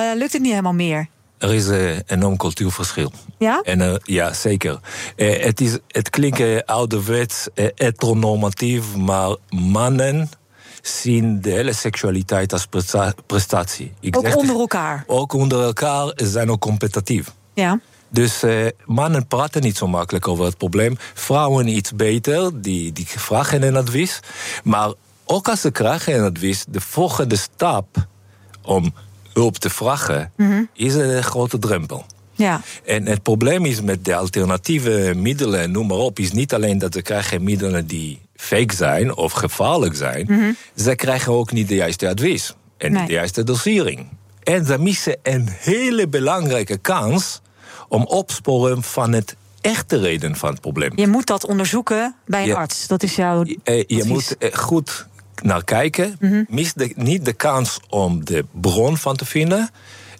lukt het niet helemaal meer? Er is een enorm cultuurverschil. Ja? En, ja, zeker. Het klinkt ouderwets, heteronormatief, maar mannen zien de hele seksualiteit als prestatie. Ook onder elkaar? Ook onder elkaar, zijn ook competitief. Ja. Dus mannen praten niet zo makkelijk over het probleem. Vrouwen iets beter, die vragen een advies. Maar ook als ze krijgen een advies, de volgende stap om hulp te vragen, is een grote drempel. Ja. En het probleem is met de alternatieve middelen, noem maar op, is niet alleen dat ze krijgen middelen die fake zijn of gevaarlijk zijn. Ze krijgen ook niet de juiste advies en de juiste dosering. En ze missen een hele belangrijke kans om opsporen van het echte reden van het probleem. Je moet dat onderzoeken bij een arts. Dat is jouw advies. Je moet goed naar kijken. Mis niet de kans om de bron van te vinden.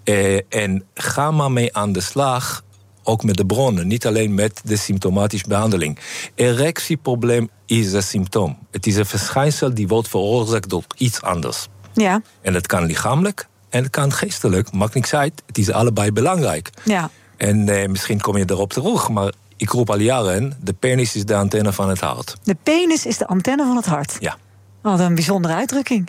En ga maar mee aan de slag, ook met de bronnen. Niet alleen met de symptomatische behandeling. Erectieprobleem is een symptoom. Het is een verschijnsel die wordt veroorzaakt door iets anders. Ja. En het kan lichamelijk en het kan geestelijk. Maakt niks uit. Het is allebei belangrijk. Ja. En misschien kom je erop terug, maar ik roep al jaren, de penis is de antenne van het hart. De penis is de antenne van het hart? Ja. Wat een bijzondere uitdrukking.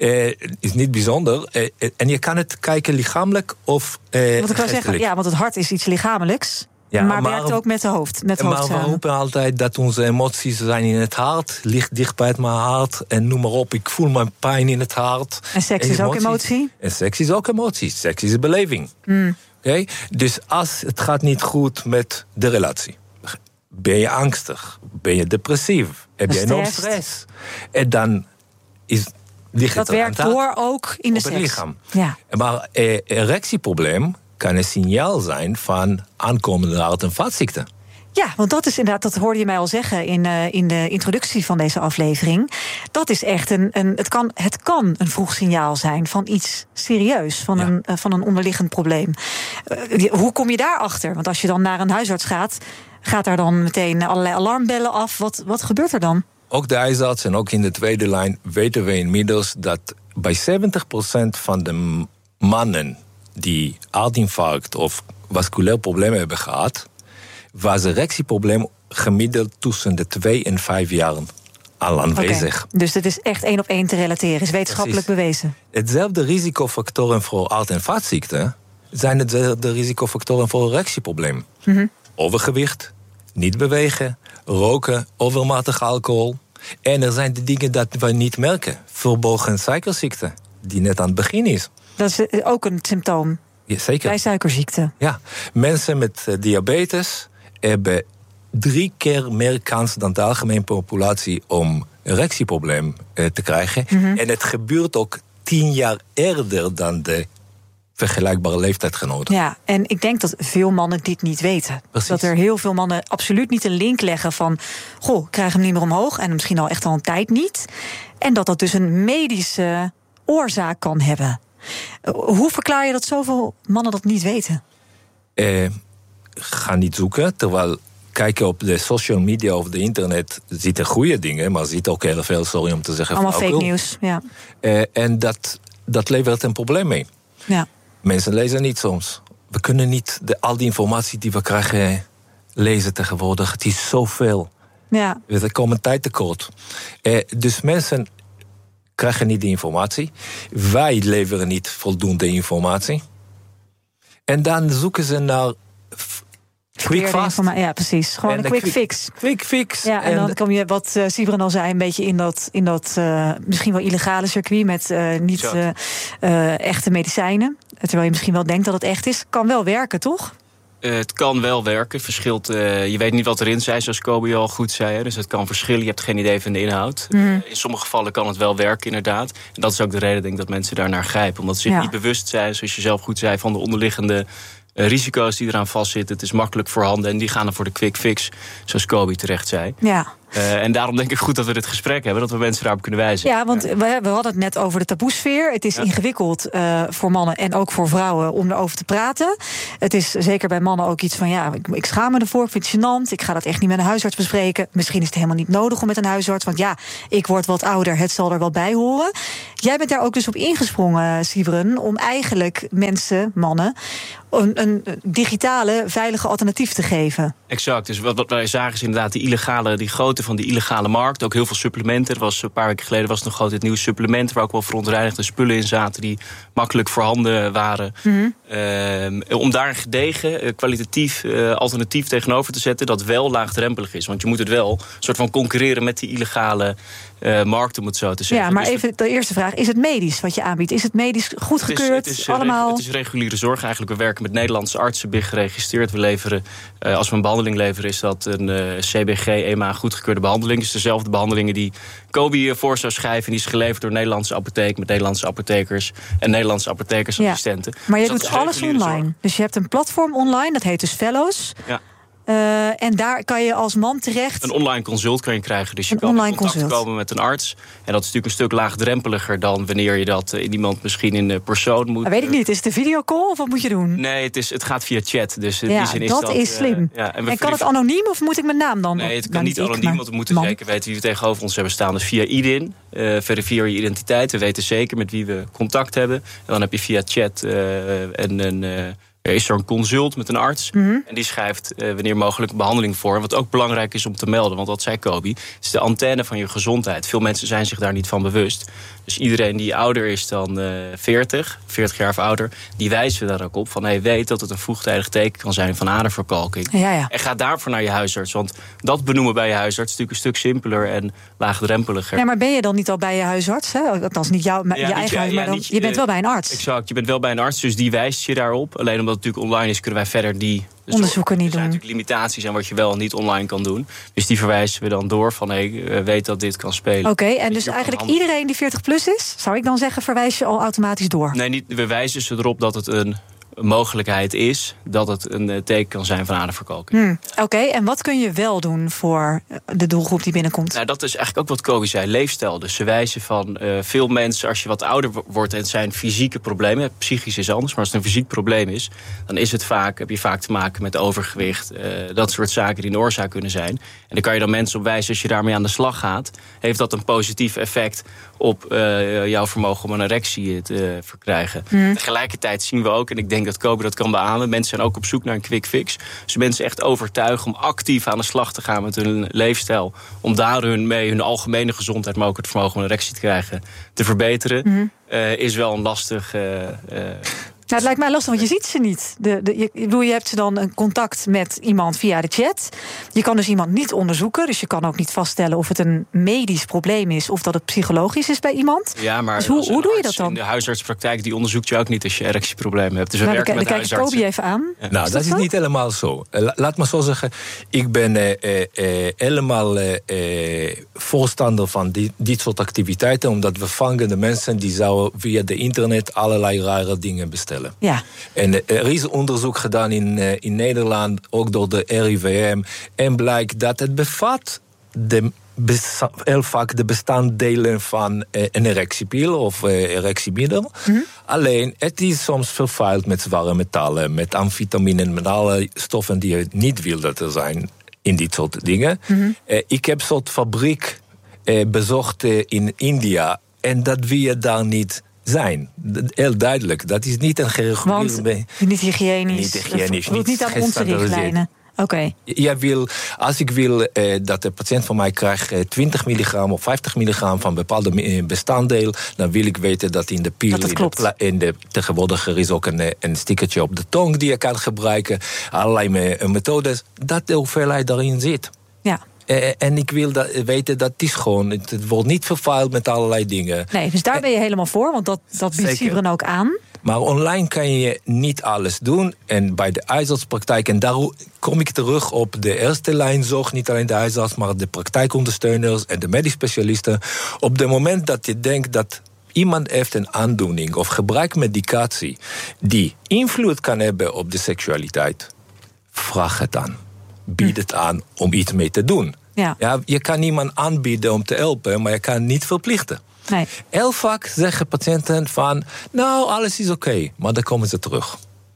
Is niet bijzonder. En je kan het kijken lichamelijk of Want ik wou zeggen, ja, want het hart is iets lichamelijks. Ja, maar werkt ook met de hoofd. Met maar we roepen altijd dat onze emoties zijn in het hart. Ligt dicht bij mijn hart. En noem maar op, ik voel mijn pijn in het hart. En seks is ook emotie? En seks is ook emotie. Seks is een beleving. Okay? Dus als het gaat niet goed met de relatie, ben je angstig, ben je depressief, heb je enorm stress. En dan ligt het dat werkt door ook in de seks. Het lichaam. Ja. Maar erectieprobleem kan een signaal zijn van aankomende hart- en vaatziekten. Ja, want dat is inderdaad, dat hoorde je mij al zeggen in de introductie van deze aflevering. Dat is echt het kan een vroeg signaal zijn van iets serieus, van een onderliggend probleem. Hoe kom je daarachter? Want als je dan naar een huisarts gaat daar dan meteen allerlei alarmbellen af. Wat gebeurt er dan? Ook de huisarts en ook in de tweede lijn weten we inmiddels dat bij 70% van de mannen die hartinfarct of vasculair probleem hebben gehad, was een erectieprobleem gemiddeld tussen de 2 en 5 jaar al aanwezig. Okay. Dus het is echt 1 op 1 te relateren, is wetenschappelijk bewezen. Hetzelfde risicofactoren voor hart- en vaatziekten zijn hetzelfde risicofactoren voor een erectieprobleem. Overgewicht, niet bewegen, roken, overmatig alcohol. En er zijn de dingen dat we niet merken. Verborgen suikerziekte, die net aan het begin is. Dat is ook een symptoom. Ja, zeker. Bij suikerziekte. Ja, mensen met diabetes hebben 3 keer meer kans dan de algemene populatie om een erectieprobleem te krijgen. En het gebeurt ook 10 jaar eerder dan de vergelijkbare leeftijdgenoten. Ja, en ik denk dat veel mannen dit niet weten. Precies. Dat er heel veel mannen absoluut niet een link leggen van, goh, ik krijg hem niet meer omhoog en misschien al echt al een tijd niet. En dat dus een medische oorzaak kan hebben. Hoe verklaar je dat zoveel mannen dat niet weten? Ga niet zoeken, terwijl kijken op de social media of de internet ziet er goede dingen, maar ziet ook heel veel, sorry om te zeggen, allemaal fake nieuws, ja. En dat levert een probleem mee. Ja. Mensen lezen niet soms. We kunnen niet al die informatie die we krijgen lezen tegenwoordig. Het is zoveel. Ja. Er komen tijd tekort. Dus mensen krijgen niet die informatie. Wij leveren niet voldoende informatie. En dan zoeken ze naar quick fast. Ja, precies. Gewoon een quick fix. Quick fix. Ja, en dan kom je, wat Sybren al zei, een beetje in dat misschien wel illegale circuit met niet echte medicijnen. Terwijl je misschien wel denkt dat het echt is. Kan wel werken, toch? Het kan wel werken. Verschilt, je weet niet wat erin zijn, zoals Kobe al goed zei. Hè, dus het kan verschillen. Je hebt geen idee van de inhoud. In sommige gevallen kan het wel werken, inderdaad. En dat is ook de reden, denk ik, dat mensen daar naar grijpen. Omdat ze zich niet bewust zijn, zoals je zelf goed zei, van de onderliggende risico's die eraan vastzitten. Het is makkelijk voorhanden en die gaan dan voor de quick fix, zoals Kobe terecht zei. Ja. En daarom denk ik goed dat we dit gesprek hebben, dat we mensen daarop kunnen wijzen. Ja, want we hadden het net over de taboesfeer. Het is ingewikkeld voor mannen en ook voor vrouwen om erover te praten. Het is zeker bij mannen ook iets van, ik schaam me ervoor, ik vind het gênant, ik ga dat echt niet met een huisarts bespreken. Misschien is het helemaal niet nodig om met een huisarts, want ik word wat ouder, het zal er wel bij horen. Jij bent daar ook dus op ingesprongen, Sybren, om eigenlijk mensen, mannen, een digitale, veilige alternatief te geven. Exact. Dus wat wij zagen is inderdaad die grootte van die illegale markt. Ook heel veel supplementen. Er was een paar weken geleden was nog groot het nieuwe supplement, waar ook wel verontreinigde spullen in zaten die makkelijk voorhanden waren. Om daar een gedegen, kwalitatief alternatief tegenover te zetten dat wel laagdrempelig is. Want je moet het wel een soort van concurreren met die illegale markt, om het zo te zeggen. Ja, maar dus even de eerste vraag. Is het medisch wat je aanbiedt? Is het medisch goedgekeurd? Het is reguliere zorg eigenlijk. We werken met Nederlandse artsen, BIG geregistreerd. We leveren, als we een behandeling leveren, is dat een CBG, EMA goedgekeurde behandeling. Dus dezelfde behandelingen die Kobi voor zou schrijven. Die is geleverd door Nederlandse apotheek met Nederlandse apothekers en Nederlandse apothekersassistenten. Ja, maar je doet alles online. Zorg. Dus je hebt een platform online, dat heet dus Fellows. Ja. En daar kan je als man terecht. Een online consult kan je krijgen. Dus je kan in contact komen met een arts. En dat is natuurlijk een stuk laagdrempeliger dan wanneer je dat in iemand misschien in persoon moet. Weet ik niet. Is het een videocall of wat moet je doen? Nee, het gaat via chat. Dus in die zin dat is slim. En kan het anoniem of moet ik mijn naam dan? Nee, het kan niet anoniem, want we moeten zeker weten wie we tegenover ons hebben staan. Dus via IDIN. Verifieer je identiteit. We weten zeker met wie we contact hebben. En dan heb je via chat is er een consult met een arts. En die schrijft wanneer mogelijk een behandeling voor. Wat ook belangrijk is om te melden. Want wat zei Kobi, het is de antenne van je gezondheid. Veel mensen zijn zich daar niet van bewust. Dus iedereen die ouder is dan 40 jaar of ouder, die wijzen we daar ook op. Van weet dat het een vroegtijdig teken kan zijn van aderverkalking. Ja. En ga daarvoor naar je huisarts. Want dat benoemen bij je huisarts is natuurlijk een stuk simpeler en laagdrempeliger. Nee, maar ben je dan niet al bij je huisarts? Hè? Althans, niet je eigen huis, maar je bent wel bij een arts. Exact, je bent wel bij een arts, dus die wijst je daarop. Alleen omdat het natuurlijk online is, kunnen wij verder die onderzoeken niet doen. Er zijn natuurlijk limitaties aan wat je wel en niet online kan doen. Dus die verwijzen we dan door van weet dat dit kan spelen. Oké, en dus eigenlijk iedereen die 40 plus is, zou ik dan zeggen, verwijs je al automatisch door? Nee, we wijzen ze erop dat het een mogelijkheid is dat het een teken kan zijn van aderverkalking. Oké, en wat kun je wel doen voor de doelgroep die binnenkomt? Nou, dat is eigenlijk ook wat Kobi zei, leefstijl. Dus ze wijzen van veel mensen, als je wat ouder wordt en het zijn fysieke problemen, psychisch is anders, maar als het een fysiek probleem is, dan heb je vaak te maken met overgewicht, dat soort zaken die een oorzaak kunnen zijn. En dan kan je dan mensen op wijzen, als je daarmee aan de slag gaat, heeft dat een positief effect op jouw vermogen om een erectie te verkrijgen. Tegelijkertijd zien we ook, en ik denk dat Kobi dat kan beamen, mensen zijn ook op zoek naar een quick fix. Dus mensen echt overtuigen om actief aan de slag te gaan met hun leefstijl. Om daar hun algemene gezondheid, maar ook het vermogen om een erectie te krijgen, te verbeteren. Is wel een lastig Nou, het lijkt mij lastig, want je ziet ze niet. Je hebt ze dan een contact met iemand via de chat. Je kan dus iemand niet onderzoeken. Dus je kan ook niet vaststellen of het een medisch probleem is of dat het psychologisch is bij iemand. Ja, maar dus hoe doe je dat dan? In de huisartspraktijk die onderzoekt je ook niet als je erectieproblemen hebt. Dus we werken met huisartsen. Dan kijk ik Kobi even aan. Ja. Nou, dat is niet helemaal zo. Laat me zo zeggen, ik ben helemaal voorstander van dit soort activiteiten, omdat we vangen de mensen die zouden via de internet allerlei rare dingen bestellen. Ja. En er is onderzoek gedaan in Nederland, ook door de RIVM, en blijkt dat het bevat heel vaak de bestanddelen van een erectiepil of erectiemiddel. Alleen, het is soms vervuild met zware metallen, met amfetamine, met alle stoffen die je niet wil dat er zijn in dit soort dingen. Ik heb een soort fabriek bezocht in India en dat wil je daar niet zijn. Heel duidelijk. Dat is niet een gereguleerde... Niet hygiënisch. Niet aan onze richtlijnen. Oké. Als ik wil dat de patiënt van mij krijgt 20 milligram of 50 milligram van bepaalde bestanddeel, dan wil ik weten dat in de pil, tegenwoordig er is ook een stickertje op de tong die je kan gebruiken, allerlei methodes, dat de hoeveelheid daarin zit. Ja. En ik wil weten dat is gewoon, het wordt niet vervuild met allerlei dingen. Nee, dus daar ben je helemaal voor, want dat biedt Sybren ook aan. Maar online kan je niet alles doen. En bij de huisartspraktijk, en daar kom ik terug op de eerste lijn zorg, niet alleen de huisarts, maar de praktijkondersteuners en de medisch specialisten. Op het moment dat je denkt dat iemand heeft een aandoening of gebruikt medicatie die invloed kan hebben op de seksualiteit, vraag het aan. Bied het aan om iets mee te doen. Ja, je kan niemand aanbieden om te helpen, maar je kan niet verplichten. Nee. Heel vaak zeggen patiënten van, nou, alles is oké, maar dan komen ze terug.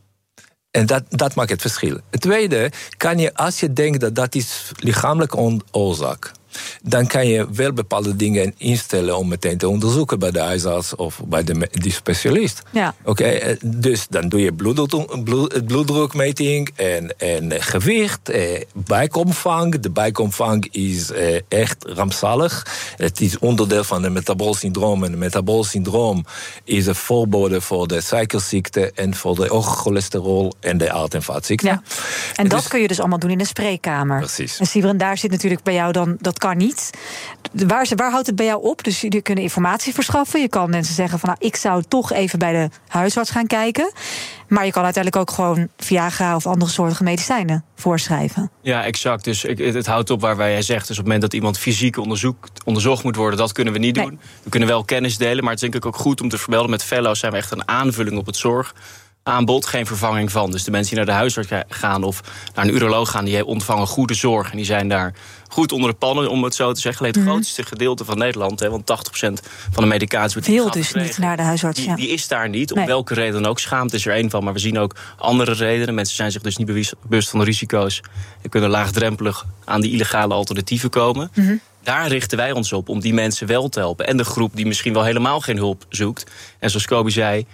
En dat maakt het verschil. Het tweede, als je denkt dat is lichamelijke oorzaak, dan kan je wel bepaalde dingen instellen om meteen te onderzoeken bij de huisarts of bij die specialist. Ja. Oké, dus dan doe je bloeddrukmeting en gewicht, buikomvang. De buikomvang is echt rampzalig. Het is onderdeel van het metabool syndroom. En het metabool syndroom is een voorbode voor de suikerziekte en voor de hoge cholesterol en de hart- en vaatziekte. Ja. En dat kun je dus allemaal doen in een spreekkamer. Precies. En Sybren, daar zit natuurlijk bij jou dan, dat kan niet. Waar houdt het bij jou op? Dus jullie kunnen informatie verschaffen. Je kan mensen zeggen van, nou, ik zou toch even bij de huisarts gaan kijken. Maar je kan uiteindelijk ook gewoon Viagra of andere soorten medicijnen voorschrijven. Ja, exact. Dus het houdt op waar jij zegt. Dus op het moment dat iemand fysiek onderzocht moet worden, dat kunnen we niet doen. We kunnen wel kennis delen, maar het is denk ik ook goed om te vermelden. Met fellows zijn we echt een aanvulling op het zorgaanbod, geen vervanging van. Dus de mensen die naar de huisarts gaan of naar een uroloog gaan, die ontvangen goede zorg. En die zijn daar goed onder de pannen, om het zo te zeggen. Het grootste gedeelte van Nederland, want 80% van de medicatie wordt veel dus niet naar de huisarts. Die is daar niet, om welke reden dan ook. Schaamte is er één van, maar we zien ook andere redenen. Mensen zijn zich dus niet bewust van de risico's en kunnen laagdrempelig aan die illegale alternatieven komen. Daar richten wij ons op om die mensen wel te helpen. En de groep die misschien wel helemaal geen hulp zoekt. En zoals Kobi zei,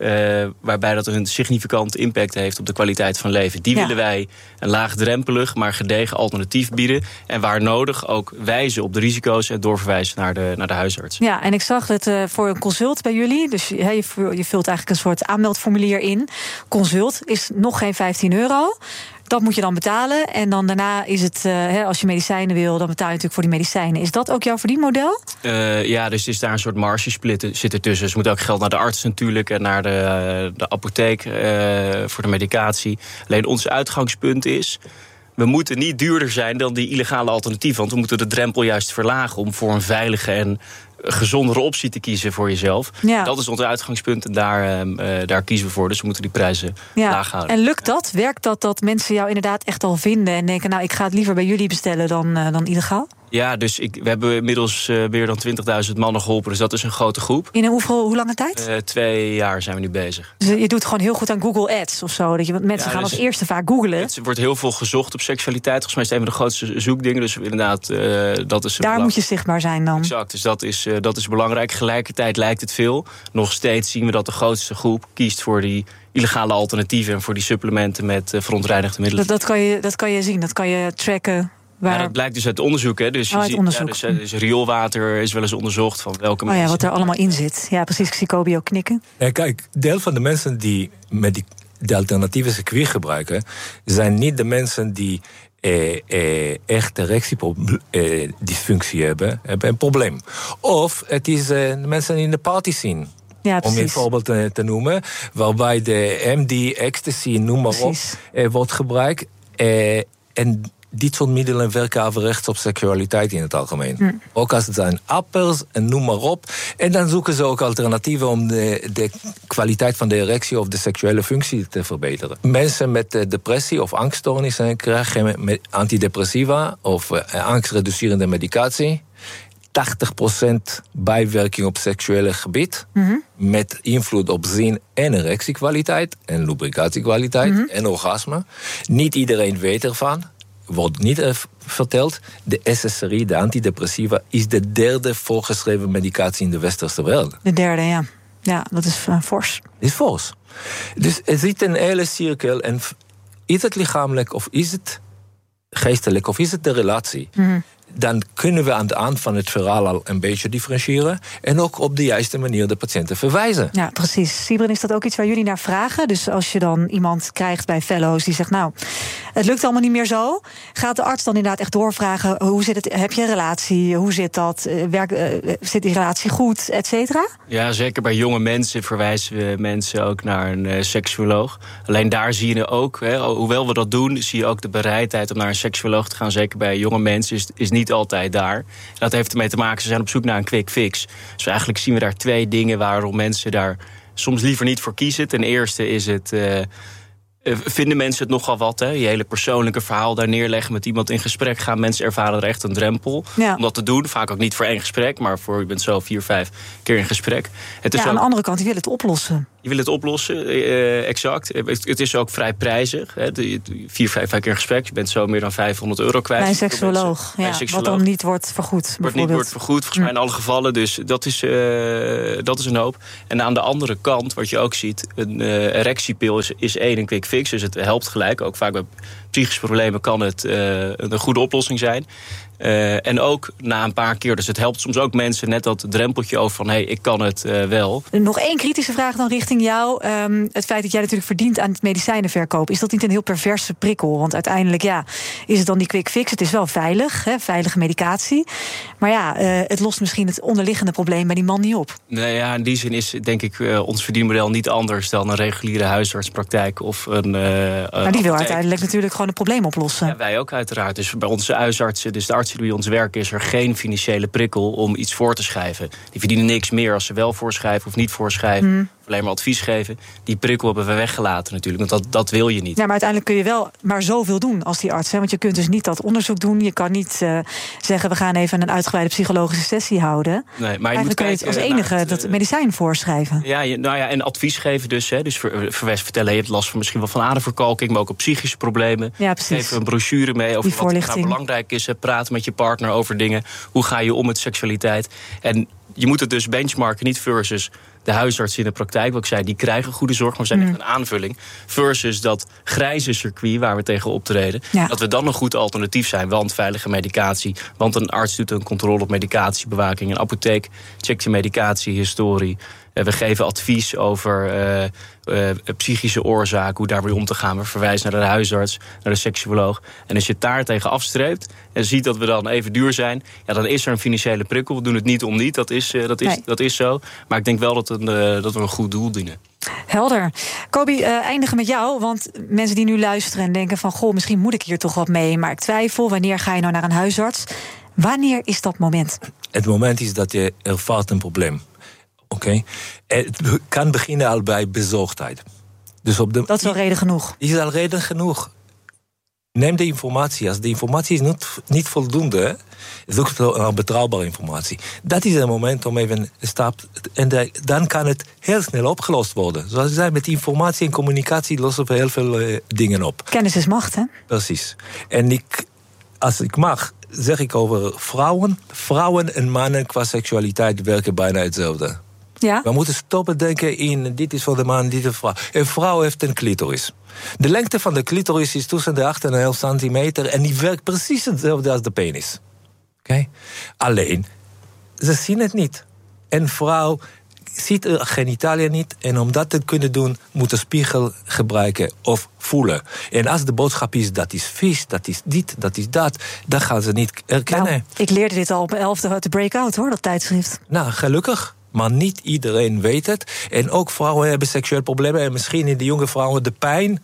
waarbij dat een significante impact heeft op de kwaliteit van leven. Die willen wij een laagdrempelig, maar gedegen alternatief bieden. En waar nodig ook wijzen op de risico's en doorverwijzen naar de huisarts. Ja, en ik zag het voor een consult bij jullie. Dus je vult eigenlijk een soort aanmeldformulier in. Consult is nog geen €15. Dat moet je dan betalen. En dan daarna is het, als je medicijnen wil, dan betaal je natuurlijk voor die medicijnen. Is dat ook jouw verdienmodel? Ja, dus is daar een soort margesplit zit ertussen. Dus er moet ook geld naar de arts natuurlijk en naar de apotheek voor de medicatie. Alleen ons uitgangspunt is, we moeten niet duurder zijn dan die illegale alternatieven. Want we moeten de drempel juist verlagen om voor een veilige en gezondere optie te kiezen voor jezelf. Ja. Dat is ons uitgangspunt en daar kiezen we voor. Dus we moeten die prijzen laag houden. En lukt dat? Werkt dat mensen jou inderdaad echt al vinden en denken, nou, ik ga het liever bij jullie bestellen dan illegaal? Ja, dus we hebben inmiddels meer dan 20.000 mannen geholpen. Dus dat is een grote groep. In hoe lange tijd? 2 jaar zijn we nu bezig. Dus je doet gewoon heel goed aan Google Ads of zo? Want mensen gaan als eerste vaak googlen. Er wordt heel veel gezocht op seksualiteit. Volgens mij is het een van de grootste zoekdingen. Dus inderdaad, dat is... Daar moet je zichtbaar zijn dan. Exact, dus dat is belangrijk. Gelijkertijd lijkt het veel. Nog steeds zien we dat de grootste groep kiest voor die illegale alternatieven en voor die supplementen met verontreinigde middelen. Dat kan je zien, dat kan je tracken. Ja, dat blijkt dus uit onderzoek. Hè. Dus dus rioolwater is wel eens onderzocht van welke mensen. Wat er allemaal in zit. Ja, precies. Ik zie Kobi ook knikken. Ja, kijk, deel van de mensen die met de alternatieve circuit gebruiken, zijn niet de mensen die echt erectiedysfunctie hebben een probleem. Of het is de mensen in de party scene. Ja, om een voorbeeld te noemen, waarbij de MD, ecstasy, noem maar op, wordt gebruikt. En dit soort middelen werken averechts op seksualiteit in het algemeen. Ook als het zijn appels en noem maar op. En dan zoeken ze ook alternatieven om de kwaliteit van de erectie of de seksuele functie te verbeteren. Mensen met depressie of angststoornissen krijgen met antidepressiva of angstreducerende medicatie 80% bijwerking op seksuele gebied. Met invloed op zin- en erectiekwaliteit en lubricatiekwaliteit en orgasme. Niet iedereen weet ervan. Wordt niet verteld. De SSRI, de antidepressiva, is de derde voorgeschreven medicatie in de westerse wereld. De derde, ja. Ja, dat is fors. Is fors. Dus er zit een hele cirkel. En is het lichamelijk of is het geestelijk of is het de relatie? Dan kunnen we aan de hand van het verhaal al een beetje differentiëren en ook op de juiste manier de patiënten verwijzen. Ja, precies. Sybren, is dat ook iets waar jullie naar vragen? Dus als je dan iemand krijgt bij fellows die zegt, nou, het lukt allemaal niet meer zo, gaat de arts dan inderdaad echt doorvragen, hoe zit het? Heb je een relatie? Hoe zit dat? Zit die relatie goed? Et cetera? Ja, zeker bij jonge mensen verwijzen we mensen ook naar een seksuoloog. Alleen daar zie je ook, hoewel we dat doen, zie je ook de bereidheid om naar een seksuoloog te gaan. Zeker bij jonge mensen is niet altijd daar. Dat heeft ermee te maken, ze zijn op zoek naar een quick fix. Dus eigenlijk zien we daar 2 dingen waarom mensen daar soms liever niet voor kiezen. Ten eerste is het vinden mensen het nogal wat. Hè? Je hele persoonlijke verhaal daar neerleggen, met iemand in gesprek gaan. Mensen ervaren er echt een drempel om dat te doen. Vaak ook niet voor 1 gesprek, maar voor je bent zo 4, 5 keer in gesprek. Het is aan de andere kant, je wil het oplossen. Je wil het oplossen, exact. Het is ook vrij prijzig. Hè? 4, 5 keer in gesprek. Je bent zo meer dan €500 kwijt. Bij een seksuoloog, wat dan niet wordt vergoed. Wordt vergoed, volgens mij in alle gevallen. Dus dat is een hoop. En aan de andere kant, wat je ook ziet, een erectiepil is 1 een quick fix. Dus het helpt gelijk. Ook vaak bij psychische problemen kan het een goede oplossing zijn. En ook na een paar keer. Dus het helpt soms ook mensen net dat drempeltje over van ik kan het wel. Nog 1 kritische vraag dan richting jou. Het feit dat jij natuurlijk verdient aan het medicijnenverkoop, is dat niet een heel perverse prikkel? Want uiteindelijk is het dan die quick fix. Het is wel veilig, veilige medicatie. Maar het lost misschien het onderliggende probleem bij die man niet op. Nee, in die zin is denk ik ons verdienmodel niet anders dan een reguliere huisartspraktijk of een. Maar die wil uiteindelijk natuurlijk gewoon een probleem oplossen. Ja, wij ook uiteraard. Dus bij onze huisartsen, dus de artsen die bij ons werken, is er geen financiële prikkel om iets voor te schrijven. Die verdienen niks meer als ze wel voorschrijven of niet voorschrijven. Of alleen maar advies geven. Die prikkel hebben we weggelaten natuurlijk, want dat wil je niet. Ja, maar uiteindelijk kun je wel maar zoveel doen als die arts. Hè? Want je kunt dus niet dat onderzoek doen. Je kan niet zeggen, we gaan even een uitgebreide psychologische sessie houden. Nee, maar je moet kijken, als enige dat medicijn voorschrijven. Ja, en advies geven dus. Hè? Dus vertellen, je hebt last van misschien wel van aderverkalking, maar ook op psychische problemen. Ja, precies. Geef een brochure mee over wat nou belangrijk is. Praten met je partner over dingen. Hoe ga je om met seksualiteit? En je moet het dus benchmarken, niet versus de huisarts in de praktijk, wat ik zei, die krijgen goede zorg, maar we zijn echt een aanvulling. Versus dat grijze circuit waar we tegen optreden. Ja. Dat we dan een goed alternatief zijn. Want veilige medicatie. Want een arts doet een controle op medicatiebewaking. Een apotheek checkt je medicatiehistorie. We geven advies over psychische oorzaken, hoe daarmee om te gaan. We verwijzen naar de huisarts, naar de seksuoloog. En als je het daar tegen afstreept en ziet dat we dan even duur zijn, dan is er een financiële prikkel. We doen het niet om niet, dat is zo. Maar ik denk wel dat we een goed doel dienen. Helder. Kobi, eindigen met jou. Want mensen die nu luisteren en denken van, goh, misschien moet ik hier toch wat mee. Maar ik twijfel, wanneer ga je nou naar een huisarts? Wanneer is dat moment? Het moment is dat je ervaart een probleem. Oké. Het kan beginnen al bij bezorgdheid. Dus dat is al reden genoeg. Is al reden genoeg. Neem de informatie. Als de informatie is niet voldoende, zoek naar betrouwbare informatie. Dat is het moment om even een stap. En dan kan het heel snel opgelost worden. Zoals ik zei, met informatie en communicatie lossen we heel veel dingen op. Kennis is macht, hè? Precies. En als ik mag, zeg ik over vrouwen. Vrouwen en mannen qua seksualiteit werken bijna hetzelfde. Ja? We moeten stoppen denken in, dit is voor de man, dit is voor de vrouw. Een vrouw heeft een clitoris. De lengte van de clitoris is tussen de 8,5 centimeter... en die werkt precies hetzelfde als de penis. Okay? Alleen, ze zien het niet. Een vrouw ziet de genitaliën niet... en om dat te kunnen doen, moet een spiegel gebruiken of voelen. En als de boodschap is, dat is vies, dat is dit, dat is dat... dan gaan ze niet herkennen. Nou, ik leerde dit al op 11e uit de Breakout, hoor, dat tijdschrift. Nou, gelukkig. Maar niet iedereen weet het. En ook vrouwen hebben seksuele problemen. En misschien in de jonge vrouwen de pijn.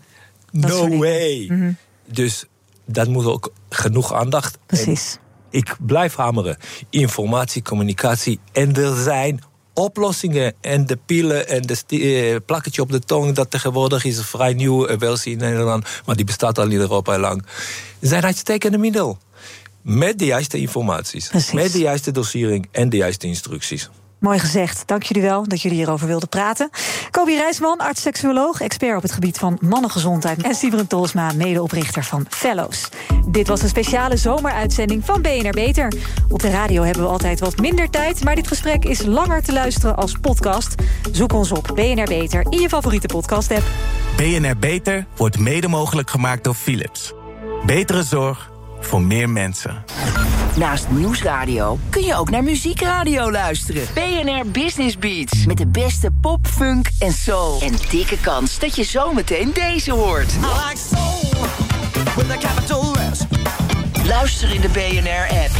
No way. Mm-hmm. Dus dat moet ook genoeg aandacht. Precies. En ik blijf hameren. Informatie, communicatie. En er zijn oplossingen. En de pillen en de plakketje op de tong... dat tegenwoordig is een vrij nieuwe versie in Nederland. Maar die bestaat al in Europa lang. Zijn uitstekende middel. Met de juiste informaties. Precies. Met de juiste dosering en de juiste instructies. Mooi gezegd. Dank jullie wel dat jullie hierover wilden praten. Kobi Rijsman, arts-seksuoloog, expert op het gebied van mannengezondheid. En Siebren Tolsma, medeoprichter van Fellows. Dit was een speciale zomeruitzending van BNR Beter. Op de radio hebben we altijd wat minder tijd, maar dit gesprek is langer te luisteren als podcast. Zoek ons op BNR Beter in je favoriete podcast-app. BNR Beter wordt mede mogelijk gemaakt door Philips. Betere zorg voor meer mensen. Naast Nieuwsradio kun je ook naar Muziekradio luisteren. BNR Business Beats. Met de beste pop, funk en soul. En dikke kans dat je zometeen deze hoort. I like soul with a capital S. Luister in de BNR-app.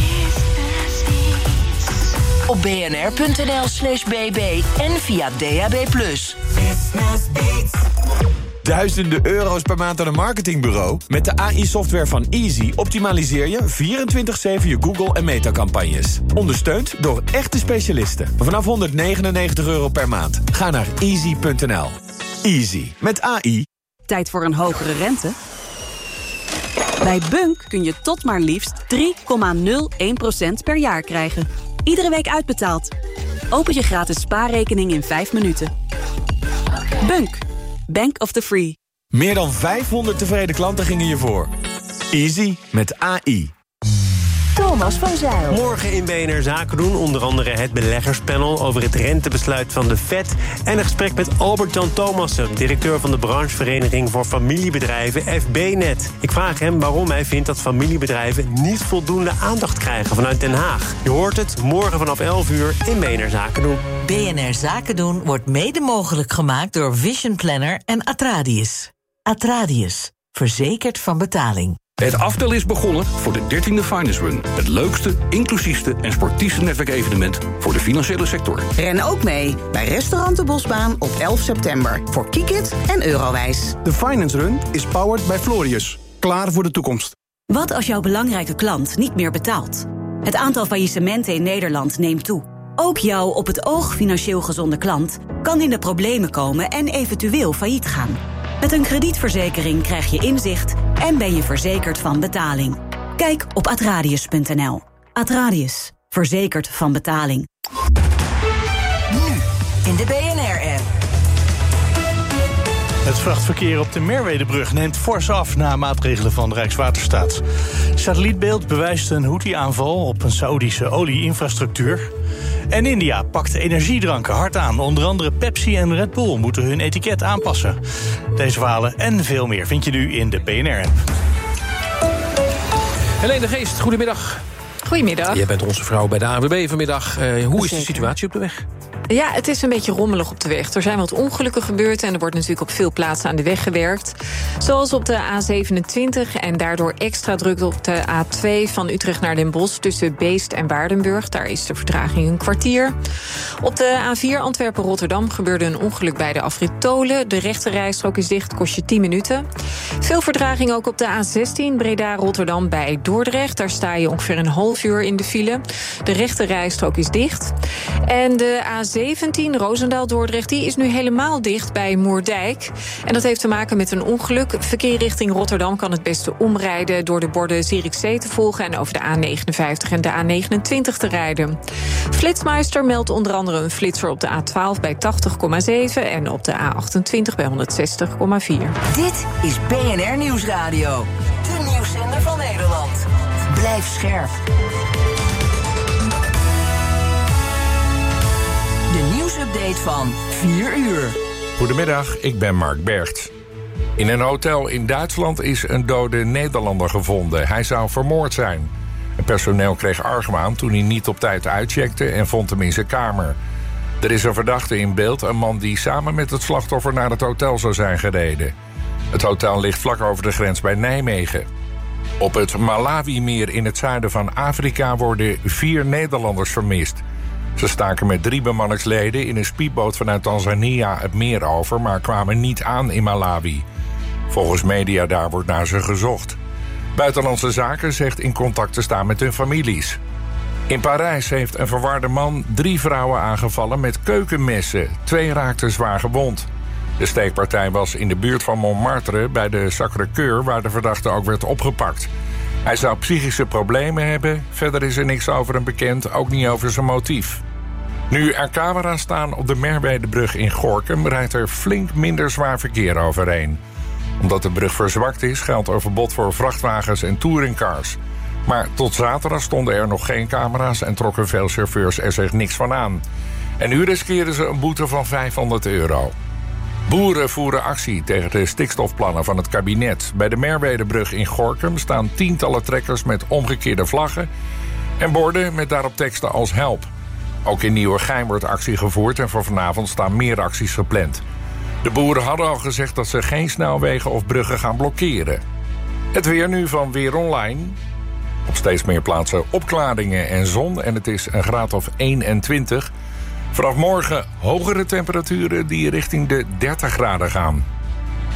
Op bnr.nl/bb en via DAB+. Business Beats. Duizenden euro's per maand aan een marketingbureau? Met de AI-software van Easy optimaliseer je 24/7 je Google- en Meta-campagnes. Ondersteund door echte specialisten. Vanaf €199 per maand. Ga naar easy.nl. Easy. Met AI. tijd voor een hogere rente? Bij Bunk kun je tot maar liefst 3,01% per jaar krijgen. Iedere week uitbetaald. Open je gratis spaarrekening in 5 minuten. Bunk. Bank of the Free. Meer dan 500 tevreden klanten gingen hiervoor. Easy met AI. Thomas van Zijl. Morgen in BNR Zaken doen onder andere het beleggerspanel over het rentebesluit van de Fed en een gesprek met Albert-Jan Thomassen, directeur van de branchevereniging voor familiebedrijven FBNet. Ik vraag hem waarom hij vindt dat familiebedrijven niet voldoende aandacht krijgen vanuit Den Haag. Je hoort het morgen vanaf 11 uur in BNR Zaken doen. BNR Zaken doen wordt mede mogelijk gemaakt door Vision Planner en Atradius. Atradius, verzekerd van betaling. Het aftel is begonnen voor de 13e Finance Run. Het leukste, inclusiefste en sportiefste netwerkevenement voor de financiële sector. Ren ook mee bij Restaurant de Bosbaan op 11 september. Voor Kiekit en Eurowijs. De Finance Run is powered by Florius. Klaar voor de toekomst. Wat als jouw belangrijke klant niet meer betaalt? Het aantal faillissementen in Nederland neemt toe. Ook jouw op het oog financieel gezonde klant kan in de problemen komen en eventueel failliet gaan. Met een kredietverzekering krijg je inzicht en ben je verzekerd van betaling. Kijk op atradius.nl. Atradius. Verzekerd van betaling. Nu in de BNR-app. Het vrachtverkeer op de Merwedebrug neemt fors af na maatregelen van Rijkswaterstaat. Satellietbeeld bewijst een Houthi-aanval op een Saoedische olie-infrastructuur. En India pakt energiedranken hard aan. Onder andere Pepsi en Red Bull moeten hun etiket aanpassen. Deze verhalen en veel meer vind je nu in de BNR-app. Helene de Geest, goedemiddag. Goedemiddag. Jij bent onze vrouw bij de ANWB vanmiddag. Hoe is de situatie op de weg? Ja, het is een beetje rommelig op de weg. Er zijn wat ongelukken gebeurd en er wordt natuurlijk op veel plaatsen aan de weg gewerkt. Zoals op de A27 en daardoor extra druk op de A2 van Utrecht naar Den Bosch tussen Beest en Waardenburg. Daar is de vertraging een kwartier. Op de A4 Antwerpen-Rotterdam gebeurde een ongeluk bij de afrit Tolen. De rechterrijstrook is dicht, kost je 10 minuten. Veel vertraging ook op de A16 Breda-Rotterdam bij Dordrecht. Daar sta je ongeveer een half uur in de file. De rechterrijstrook is dicht. En de A17 Roosendaal-Dordrecht, die is nu helemaal dicht bij Moerdijk. En dat heeft te maken met een ongeluk. Verkeer richting Rotterdam kan het beste omrijden door de borden Zierikzee te volgen en over de A59 en de A29 te rijden. Flitsmeister meldt onder andere een flitser op de A12 bij 80,7 en op de A28 bij 160,4. Dit is BNR Nieuwsradio. De nieuwszender van Nederland. Blijf scherp. De nieuwsupdate van 4 uur. Goedemiddag, ik ben Mark Bergt. In een hotel in Duitsland is een dode Nederlander gevonden. Hij zou vermoord zijn. Het personeel kreeg argwaan toen hij niet op tijd uitcheckte en vond hem in zijn kamer. Er is een verdachte in beeld, een man die samen met het slachtoffer naar het hotel zou zijn gereden. Het hotel ligt vlak over de grens bij Nijmegen. Op het Malawi-meer in het zuiden van Afrika worden 4 Nederlanders vermist. Ze staken met 3 bemanningsleden in een speedboot vanuit Tanzania het meer over, maar kwamen niet aan in Malawi. Volgens media daar wordt naar ze gezocht. Buitenlandse Zaken zegt in contact te staan met hun families. In Parijs heeft een verwarde man 3 vrouwen aangevallen met keukenmessen. 2 raakten zwaar gewond. De steekpartij was in de buurt van Montmartre bij de Sacré-Cœur, waar de verdachte ook werd opgepakt. Hij zou psychische problemen hebben. Verder is er niks over hem bekend, ook niet over zijn motief. Nu er camera's staan op de Merwedebrug in Gorinchem, rijdt er flink minder zwaar verkeer overheen. Omdat de brug verzwakt is, geldt er verbod voor vrachtwagens en touringcars. Maar tot zaterdag stonden er nog geen camera's en trokken veel chauffeurs er zich niks van aan. En nu riskeren ze een boete van €500. Boeren voeren actie tegen de stikstofplannen van het kabinet. Bij de Merwedebrug in Gorinchem staan tientallen trekkers met omgekeerde vlaggen en borden met daarop teksten als help. Ook in Nieuwegein wordt actie gevoerd en voor vanavond staan meer acties gepland. De boeren hadden al gezegd dat ze geen snelwegen of bruggen gaan blokkeren. Het weer nu van Weer Online. Op steeds meer plaatsen opklaringen en zon en het is een graad of 21. Vanaf morgen hogere temperaturen die richting de 30 graden gaan.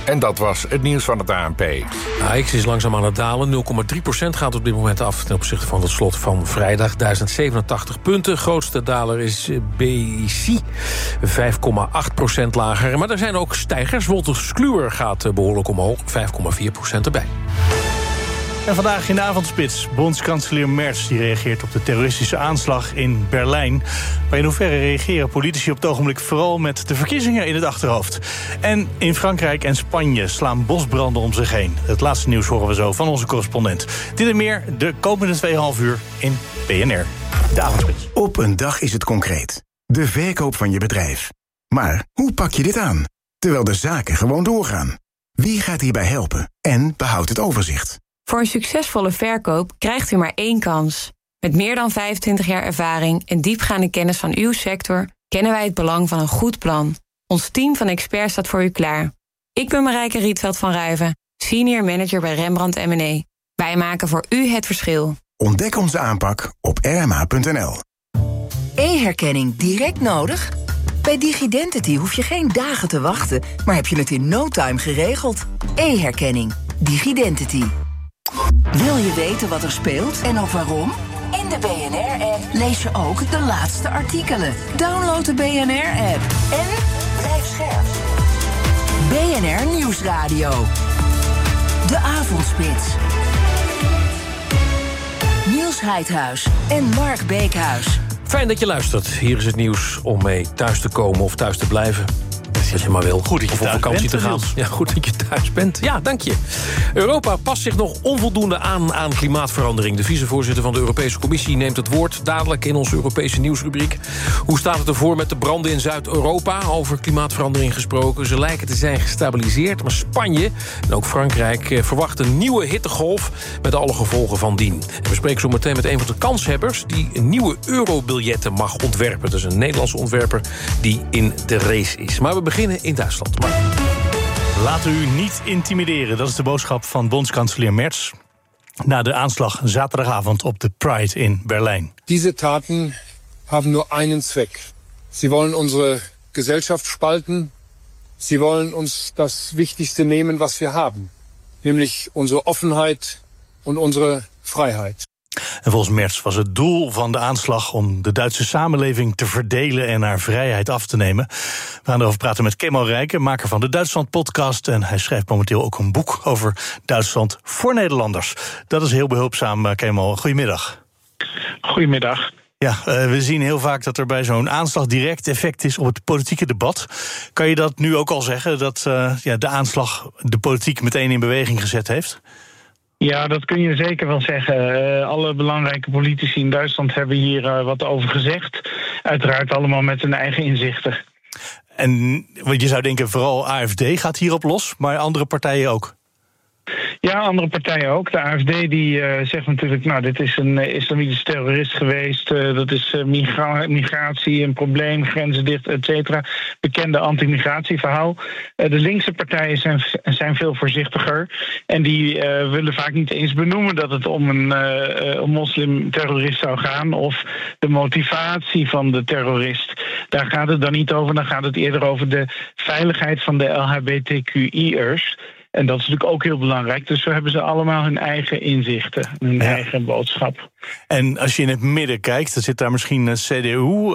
En dat was het nieuws van het ANP. AX is langzaam aan het dalen. 0,3% gaat op dit moment af ten opzichte van het slot van vrijdag. 1087 punten. Grootste daler is BIC. 5,8% lager. Maar er zijn ook stijgers. Wolters Kluwer gaat behoorlijk omhoog. 5,4% erbij. En vandaag in de avondspits, bondskanselier Merz die reageert op de terroristische aanslag in Berlijn. Maar in hoeverre reageren politici op het ogenblik vooral met de verkiezingen in het achterhoofd? En in Frankrijk en Spanje slaan bosbranden om zich heen. Het laatste nieuws horen we zo van onze correspondent. Dit en meer de komende 2,5 uur in BNR. De avondspits. Op een dag is het concreet. De verkoop van je bedrijf. Maar hoe pak je dit aan? Terwijl de zaken gewoon doorgaan. Wie gaat hierbij helpen? En behoudt het overzicht? Voor een succesvolle verkoop krijgt u maar 1 kans. Met meer dan 25 jaar ervaring en diepgaande kennis van uw sector kennen wij het belang van een goed plan. Ons team van experts staat voor u klaar. Ik ben Marijke Rietveld van Ruiven, senior manager bij Rembrandt M&A. Wij maken voor u het verschil. Ontdek onze aanpak op rma.nl. E-herkenning direct nodig? Bij Digidentity hoef je geen dagen te wachten, maar heb je het in no time geregeld. E-herkenning. Digidentity. Wil je weten wat er speelt en ook waarom? In de BNR-app lees je ook de laatste artikelen. Download de BNR-app en blijf scherp. BNR Nieuwsradio. De Avondspits. Niels Heidhuis en Mark Beekhuis. Fijn dat je luistert. Hier is het nieuws om mee thuis te komen of thuis te blijven. Als je maar wil. Goed dat je of op vakantie te gaan. Ja, goed dat je thuis bent. Ja, dank je. Europa past zich nog onvoldoende aan klimaatverandering. De vicevoorzitter van de Europese Commissie neemt het woord dadelijk in onze Europese nieuwsrubriek. Hoe staat het ervoor met de branden in Zuid-Europa? Over klimaatverandering gesproken. Ze lijken te zijn gestabiliseerd, maar Spanje en ook Frankrijk verwachten een nieuwe hittegolf met alle gevolgen van dien. En we spreken zo meteen met een van de kanshebbers die nieuwe eurobiljetten mag ontwerpen. Dat is een Nederlandse ontwerper die in de race is. Maar we beginnen in Duitsland. Laat u niet intimideren, dat is de boodschap van bondskanselier Merz na de aanslag zaterdagavond op de Pride in Berlijn. Diese Taten haben nur einen Zweck. Sie wollen unsere Gesellschaft spalten. Sie wollen uns das Wichtigste nehmen, was wir haben, nämlich unsere Offenheit und unsere Freiheit. En volgens Merz was het doel van de aanslag om de Duitse samenleving te verdelen en haar vrijheid af te nemen. We gaan erover praten met Kemal Rijken, maker van de Duitsland-podcast. En hij schrijft momenteel ook een boek over Duitsland voor Nederlanders. Dat is heel behulpzaam, Kemal. Goedemiddag. Goedemiddag. Ja, we zien heel vaak dat er bij zo'n aanslag direct effect is op het politieke debat. Kan je dat nu ook al zeggen, dat de aanslag de politiek meteen in beweging gezet heeft? Ja, dat kun je zeker wel zeggen. Alle belangrijke politici in Duitsland hebben hier wat over gezegd. Uiteraard allemaal met hun eigen inzichten. En wat je zou denken, vooral AfD gaat hierop los, maar andere partijen ook? Ja, andere partijen ook. De AfD die zegt natuurlijk, nou, dit is een islamitische terrorist geweest. Dat is migratie een probleem, grenzen dicht, et cetera. Bekende anti-migratieverhaal. De linkse partijen zijn veel voorzichtiger. En die willen vaak niet eens benoemen dat het om een moslimterrorist zou gaan. Of de motivatie van de terrorist. Daar gaat het dan niet over. Dan gaat het eerder over de veiligheid van de LHBTQI'ers. En dat is natuurlijk ook heel belangrijk. Dus zo hebben ze allemaal hun eigen inzichten, hun eigen boodschap. En als je in het midden kijkt, dan zit daar misschien CDU.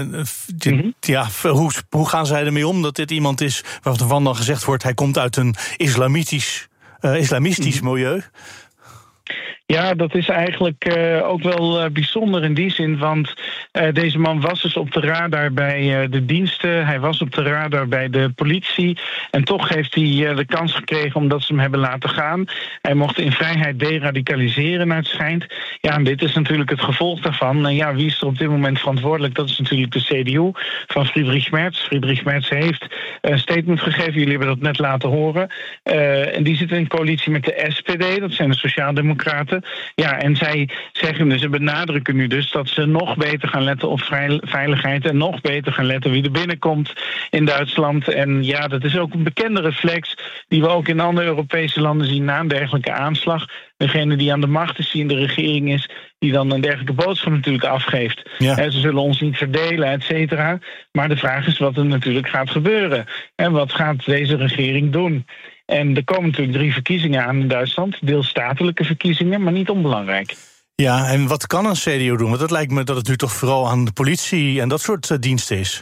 Ja, hoe gaan zij ermee om dat dit iemand is waarvan dan gezegd wordt, hij komt uit een islamistisch milieu? Ja, dat is eigenlijk ook wel bijzonder in die zin, want deze man was dus op de radar bij de diensten, hij was op de radar bij de politie en toch heeft hij de kans gekregen omdat ze hem hebben laten gaan. Hij mocht in vrijheid deradicaliseren, naar het schijnt. Ja, en dit is natuurlijk het gevolg daarvan. En ja, wie is er op dit moment verantwoordelijk? Dat is natuurlijk de CDU van Friedrich Merz. Friedrich Merz heeft een statement gegeven, jullie hebben dat net laten horen. En die zitten in coalitie met de SPD, dat zijn de Sociaaldemocraten. Ja, en zij zeggen dus, ze benadrukken nu dus dat ze nog beter gaan letten op veiligheid en nog beter gaan letten wie er binnenkomt in Duitsland. En ja, dat is ook een bekende reflex die we ook in andere Europese landen zien na een dergelijke aanslag. degene die aan de macht is, die in de regering is, die dan een dergelijke boodschap natuurlijk afgeeft. Ja. Ze zullen ons niet verdelen, et cetera. Maar de vraag is wat er natuurlijk gaat gebeuren. En wat gaat deze regering doen? En er komen natuurlijk 3 verkiezingen aan in Duitsland. Deelstatelijke verkiezingen, maar niet onbelangrijk. Ja, en wat kan een CDU doen? Want het lijkt me dat het nu toch vooral aan de politie en dat soort diensten is.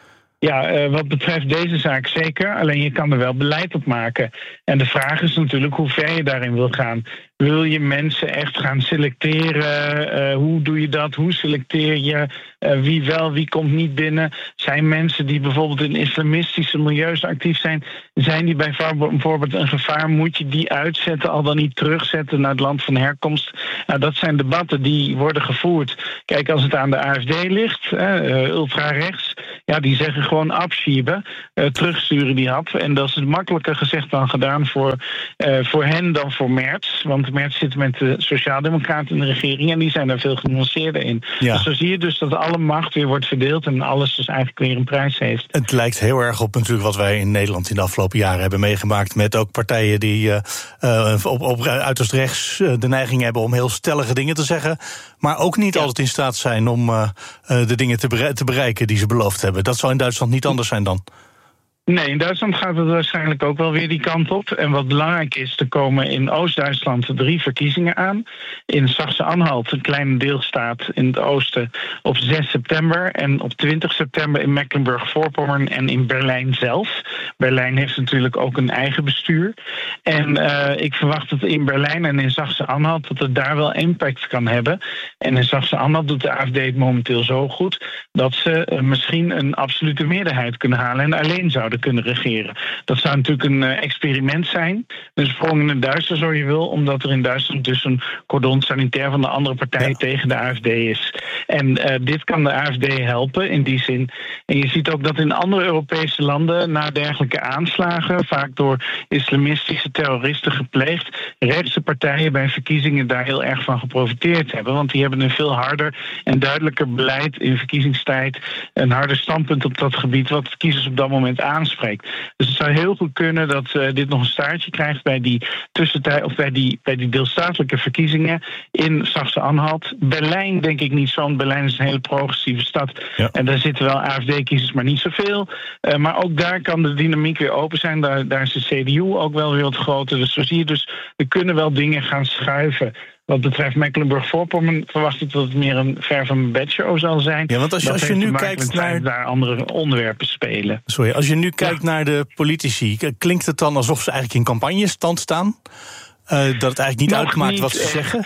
Ja, wat betreft deze zaak zeker. Alleen je kan er wel beleid op maken. En de vraag is natuurlijk hoe ver je daarin wil gaan. Wil je mensen echt gaan selecteren? Hoe doe je dat? Hoe selecteer je? Wie wel, wie komt niet binnen? Zijn mensen die bijvoorbeeld in islamistische milieus actief zijn... zijn die bijvoorbeeld een gevaar? Moet je die uitzetten, al dan niet terugzetten naar het land van herkomst? Nou, dat zijn debatten die worden gevoerd. Kijk, als het aan de AfD ligt, ultra-rechts... ja, die zeggen gewoon afschieben, terugsturen die hap. En dat is makkelijker gezegd dan gedaan voor hen dan voor Merz. Want Merz zit met de Sociaaldemocraten in de regering en die zijn daar veel genuanceerder in. Ja. Dus zo zie je dus dat alle macht weer wordt verdeeld en alles dus eigenlijk weer een prijs heeft. Het lijkt heel erg op natuurlijk wat wij in Nederland in de afgelopen jaren hebben meegemaakt met ook partijen die op uiterst rechts de neiging hebben om heel stellige dingen te zeggen, maar ook niet altijd in staat zijn om de dingen te bereiken die ze beloofd hebben. Dat zal in Duitsland niet anders zijn dan. Nee, in Duitsland gaat het waarschijnlijk ook wel weer die kant op. En wat belangrijk is, er komen in Oost-Duitsland 3 verkiezingen aan. In Sachsen-Anhalt, een kleine deelstaat in het oosten, op 6 september. En op 20 september in Mecklenburg-Vorpommern en in Berlijn zelf. Berlijn heeft natuurlijk ook een eigen bestuur. En ik verwacht dat in Berlijn en in Sachsen-Anhalt dat het daar wel impact kan hebben. En in Sachsen-Anhalt doet de AfD het momenteel zo goed dat ze misschien een absolute meerderheid kunnen halen en alleen zouden kunnen regeren. Dat zou natuurlijk een experiment zijn. Een sprong in het duister, zo je wil, omdat er in Duitsland dus een cordon sanitair van de andere partij tegen de AfD is. En dit kan de AfD helpen in die zin. En je ziet ook dat in andere Europese landen na dergelijke aanslagen, vaak door islamistische terroristen gepleegd, rechtse partijen bij verkiezingen daar heel erg van geprofiteerd hebben. Want die hebben een veel harder en duidelijker beleid in verkiezingstijd, een harder standpunt op dat gebied wat kiezers op dat moment aanspreekt. Dus het zou heel goed kunnen dat dit nog een staartje krijgt bij die tussentijd of bij die deelstatelijke verkiezingen in Sachsen-Anhalt. Berlijn denk ik niet zo, want Berlijn is een hele progressieve stad. Ja. En daar zitten wel AfD-kiezers, maar niet zoveel. Maar ook daar kan de dynamiek weer open zijn. Daar is de CDU ook wel weer wat groter. Dus zo zie je dus, er kunnen wel dingen gaan schuiven. Wat betreft Mecklenburg-Vorpommern verwacht ik dat het meer een ver van een bedshow zal zijn. Ja, want als je nu kijkt naar daar andere onderwerpen spelen. Sorry, als je nu kijkt naar de politici, klinkt het dan alsof ze eigenlijk in campagnestand staan? Dat het eigenlijk niet uitmaakt wat ze zeggen?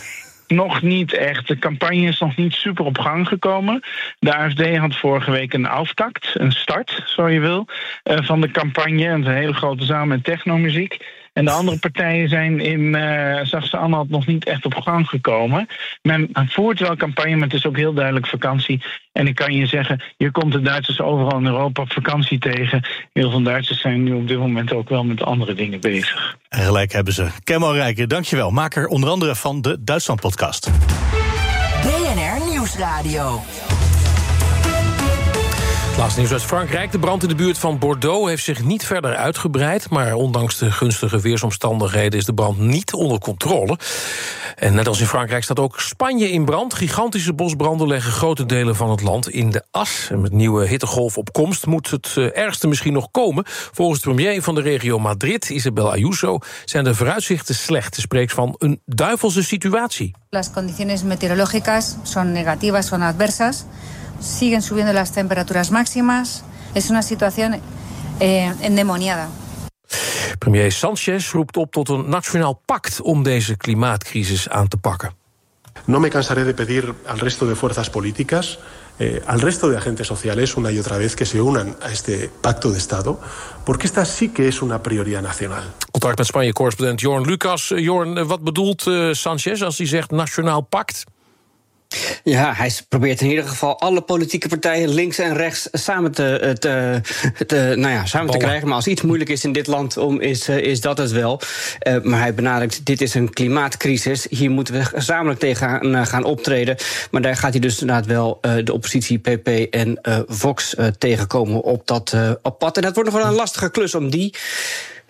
Nog niet echt. De campagne is nog niet super op gang gekomen. De AfD had vorige week een auftakt, een start, zo je wil, van de campagne. Een hele grote zaal met technomuziek. En de andere partijen zijn in Sachsen-Anhalt nog niet echt op gang gekomen. Men voert wel campagne, maar het is ook heel duidelijk vakantie. En ik kan je zeggen, je komt de Duitsers overal in Europa op vakantie tegen. Heel veel Duitsers zijn nu op dit moment ook wel met andere dingen bezig. En gelijk hebben ze. Kemal Rijken, dankjewel. Maker onder andere van de Duitsland-podcast. BNR Nieuwsradio. Laatste nieuws uit Frankrijk. De brand in de buurt van Bordeaux heeft zich niet verder uitgebreid, maar ondanks de gunstige weersomstandigheden is de brand niet onder controle. En net als in Frankrijk staat ook Spanje in brand. Gigantische bosbranden leggen grote delen van het land in de as. En met nieuwe hittegolf op komst moet het ergste misschien nog komen. Volgens de premier van de regio Madrid, Isabel Ayuso, zijn de vooruitzichten slecht. Ze spreekt van een duivelse situatie. Las condiciones meteorológicas son negativas, son adversas. Siguen subiendo las temperaturas máximas. Es una situación endemoniada. Premier Sánchez roept op tot een nationaal pact om deze klimaatcrisis aan te pakken. No me cansaré de pedir al resto de fuerzas políticas, al resto de agentes sociales, una y otra vez que se unan a este pacto de Estado, porque esta sí que es una prioridad nacional. Contact met Spanje-correspondent Jorn Lucas. Jorn, wat bedoelt Sánchez als hij zegt nationaal pact? Ja, hij probeert in ieder geval alle politieke partijen links en rechts samen te krijgen. Maar als iets moeilijk is in dit land, is dat het wel. Maar hij benadrukt, dit is een klimaatcrisis. Hier moeten we gezamenlijk tegen gaan optreden. Maar daar gaat hij dus inderdaad wel de oppositie PP en Vox tegenkomen op dat pad. En dat wordt nog wel een lastige klus om die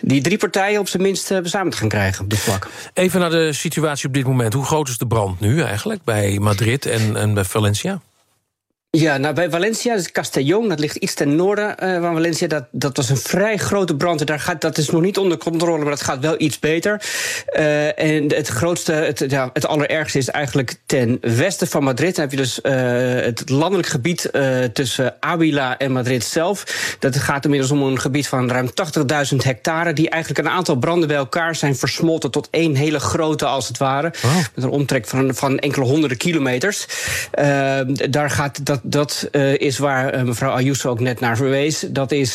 die 3 partijen op zijn minst samen te gaan krijgen op dit vlak. Even naar de situatie op dit moment. Hoe groot is de brand nu eigenlijk bij Madrid en bij Valencia? Ja, nou bij Valencia, dus Castellón, dat ligt iets ten noorden van Valencia. Dat was een vrij grote brand. Dat is nog niet onder controle, maar dat gaat wel iets beter. En het allerergste is eigenlijk ten westen van Madrid. Dan heb je dus het landelijk gebied tussen Ávila en Madrid zelf. Dat gaat inmiddels om een gebied van ruim 80.000 hectare... die eigenlijk een aantal branden bij elkaar zijn versmolten tot één hele grote, als het ware. Oh. Met een omtrek van enkele honderden kilometers. Daar gaat dat is waar mevrouw Ayuso ook net naar verwees. Dat is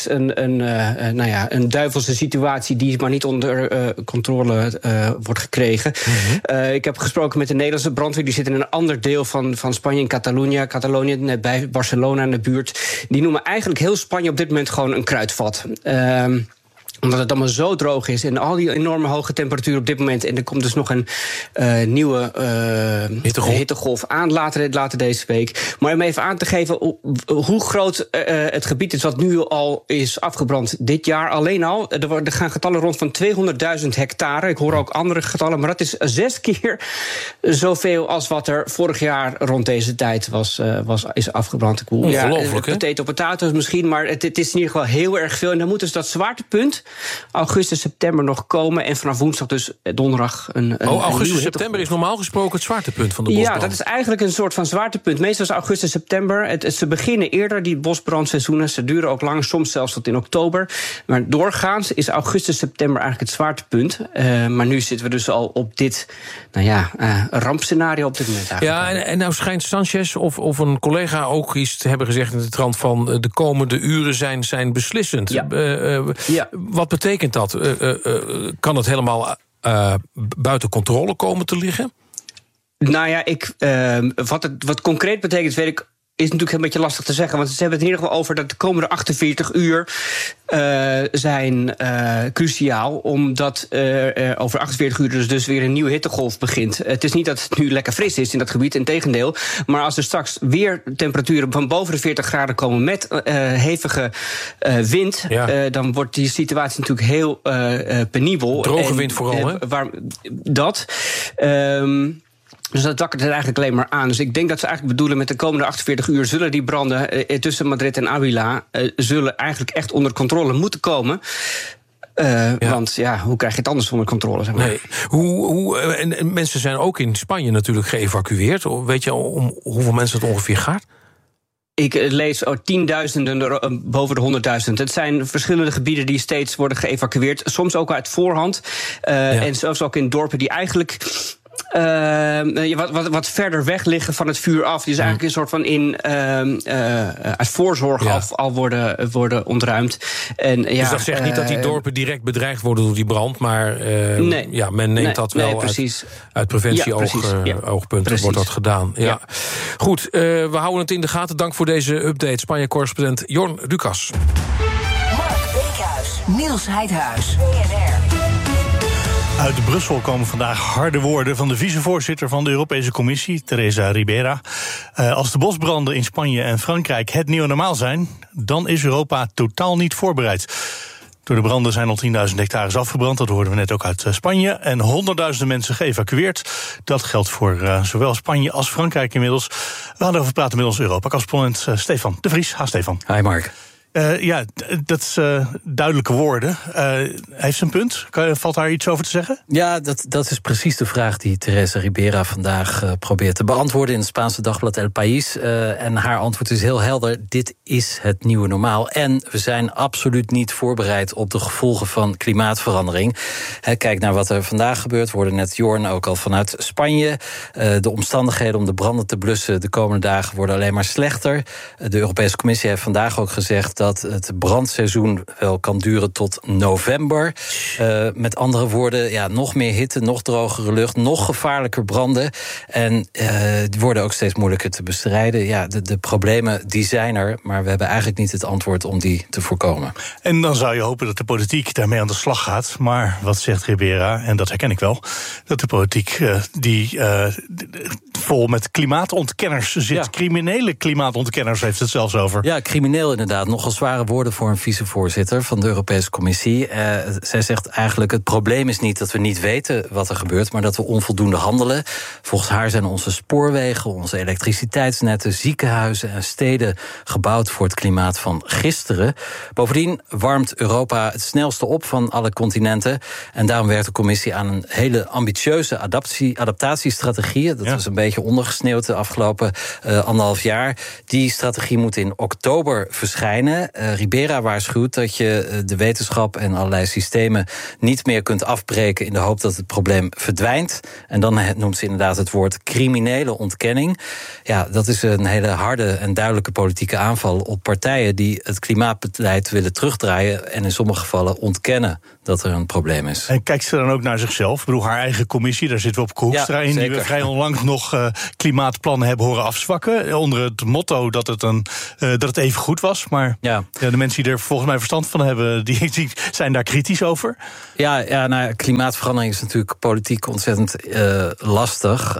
een duivelse situatie die maar niet onder controle wordt gekregen. Mm-hmm. Ik heb gesproken met de Nederlandse brandweer. Die zit in een ander deel van Spanje, in Catalonië, net bij Barcelona in de buurt. Die noemen eigenlijk heel Spanje op dit moment gewoon een kruidvat. Omdat het allemaal zo droog is en al die enorme hoge temperaturen op dit moment. En er komt dus nog een nieuwe hittegolf aan later deze week. Maar om even aan te geven hoe groot het gebied is wat nu al is afgebrand dit jaar. Alleen al, er gaan getallen rond van 200.000 hectare. Ik hoor ook andere getallen, maar dat is 6 keer zoveel als wat er vorig jaar rond deze tijd is afgebrand. Ongelooflijk, hè? Potato potatoes misschien, maar het is in ieder geval heel erg veel. En dan moet dus dat zwaartepunt augustus, september nog komen. En vanaf woensdag dus donderdag augustus, september is normaal gesproken het zwaartepunt van de bosbrand. Ja, dat is eigenlijk een soort van zwaartepunt. Meestal is augustus, september. Ze beginnen eerder, die bosbrandseizoenen. Ze duren ook lang, soms zelfs tot in oktober. Maar doorgaans is augustus, september eigenlijk het zwaartepunt. Maar nu zitten we dus al op dit rampscenario op dit moment eigenlijk. Ja, en nou schijnt Sanchez of een collega ook iets te hebben gezegd in de trant van de komende uren zijn beslissend. Ja. Wat betekent dat? Kan het helemaal buiten controle komen te liggen? Nou ja, wat concreet betekent, weet ik, is natuurlijk een beetje lastig te zeggen. Want ze hebben het in ieder geval over dat de komende 48 uur zijn cruciaal. Omdat over 48 uur dus weer een nieuwe hittegolf begint. Het is niet dat het nu lekker fris is in dat gebied, integendeel. Maar als er straks weer temperaturen van boven de 40 graden komen met hevige wind, dan wordt die situatie natuurlijk heel penibel. Droge wind vooral, hè? Dus dat wakkert het eigenlijk alleen maar aan. Dus ik denk dat ze eigenlijk bedoelen met de komende 48 uur zullen die branden tussen Madrid en Ávila zullen eigenlijk echt onder controle moeten komen. Want hoe krijg je het anders onder controle? Zeg maar. Nee. En mensen zijn ook in Spanje natuurlijk geëvacueerd. Weet je om hoeveel mensen het ongeveer gaat? Ik lees tienduizenden boven de 100.000. Het zijn verschillende gebieden die steeds worden geëvacueerd. Soms ook uit voorhand. En zelfs ook in dorpen die eigenlijk wat verder weg liggen van het vuur af. Die is eigenlijk een soort van uit voorzorg al worden ontruimd. En, dus dat zegt niet dat die dorpen direct bedreigd worden door die brand, maar men neemt dat wel uit preventieoogpunten wordt dat gedaan. Ja. Goed, we houden het in de gaten. Dank voor deze update. Spanje-correspondent Jorn Lucas. Mark Beekhuis, Niels Heidhuis, BNR. Uit Brussel komen vandaag harde woorden van de vicevoorzitter van de Europese Commissie, Teresa Ribera. Als de bosbranden in Spanje en Frankrijk het nieuwe normaal zijn, dan is Europa totaal niet voorbereid. Door de branden zijn al 10.000 hectares afgebrand, dat hoorden we net ook uit Spanje. En 100.000 mensen geëvacueerd. Dat geldt voor zowel Spanje als Frankrijk inmiddels. We hadden over praten met onze Europa-correspondent Stefan de Vries. Stefan. Hi Mark. Dat is duidelijke woorden. Heeft ze een punt? Valt daar iets over te zeggen? Ja, dat is precies de vraag die Teresa Ribera vandaag probeert te beantwoorden in het Spaanse dagblad El País. En haar antwoord is heel helder. Dit is het nieuwe normaal. En we zijn absoluut niet voorbereid op de gevolgen van klimaatverandering. Kijk naar wat er vandaag gebeurt. We hoorden net Jorn ook al vanuit Spanje. De omstandigheden om de branden te blussen de komende dagen worden alleen maar slechter. De Europese Commissie heeft vandaag ook gezegd dat het brandseizoen wel kan duren tot november. Met andere woorden, nog meer hitte, nog drogere lucht, nog gevaarlijker branden. En die worden ook steeds moeilijker te bestrijden. Ja, de problemen die zijn er, maar we hebben eigenlijk niet het antwoord om die te voorkomen. En dan zou je hopen dat de politiek daarmee aan de slag gaat. Maar wat zegt Ribera, en dat herken ik wel, dat de politiek die vol met klimaatontkenners zit. Ja. Criminele klimaatontkenners heeft het zelfs over. Ja, crimineel inderdaad. Nogal zware woorden voor een vicevoorzitter van de Europese Commissie. Zij zegt eigenlijk, het probleem is niet dat we niet weten wat er gebeurt, maar dat we onvoldoende handelen. Volgens haar zijn onze spoorwegen, onze elektriciteitsnetten, ziekenhuizen en steden gebouwd voor het klimaat van gisteren. Bovendien warmt Europa het snelste op van alle continenten. En daarom werkt de Commissie aan een hele ambitieuze adaptatiestrategie. Dat was een beetje ondergesneeuwd de afgelopen 1,5 jaar. Die strategie moet in oktober verschijnen. Ribera waarschuwt dat je de wetenschap en allerlei systemen niet meer kunt afbreken in de hoop dat het probleem verdwijnt. En dan noemt ze inderdaad het woord criminele ontkenning. Ja, dat is een hele harde en duidelijke politieke aanval op partijen die het klimaatbeleid willen terugdraaien en in sommige gevallen ontkennen dat er een probleem is. En kijkt ze dan ook naar zichzelf? Ik bedoel, haar eigen commissie, daar zitten we op Hoekstra in, die we vrij onlangs nog klimaatplannen hebben horen afzwakken, onder het motto dat het even goed was. Maar de mensen die er volgens mij verstand van hebben, die zijn daar kritisch over. Ja, klimaatverandering is natuurlijk politiek ontzettend lastig.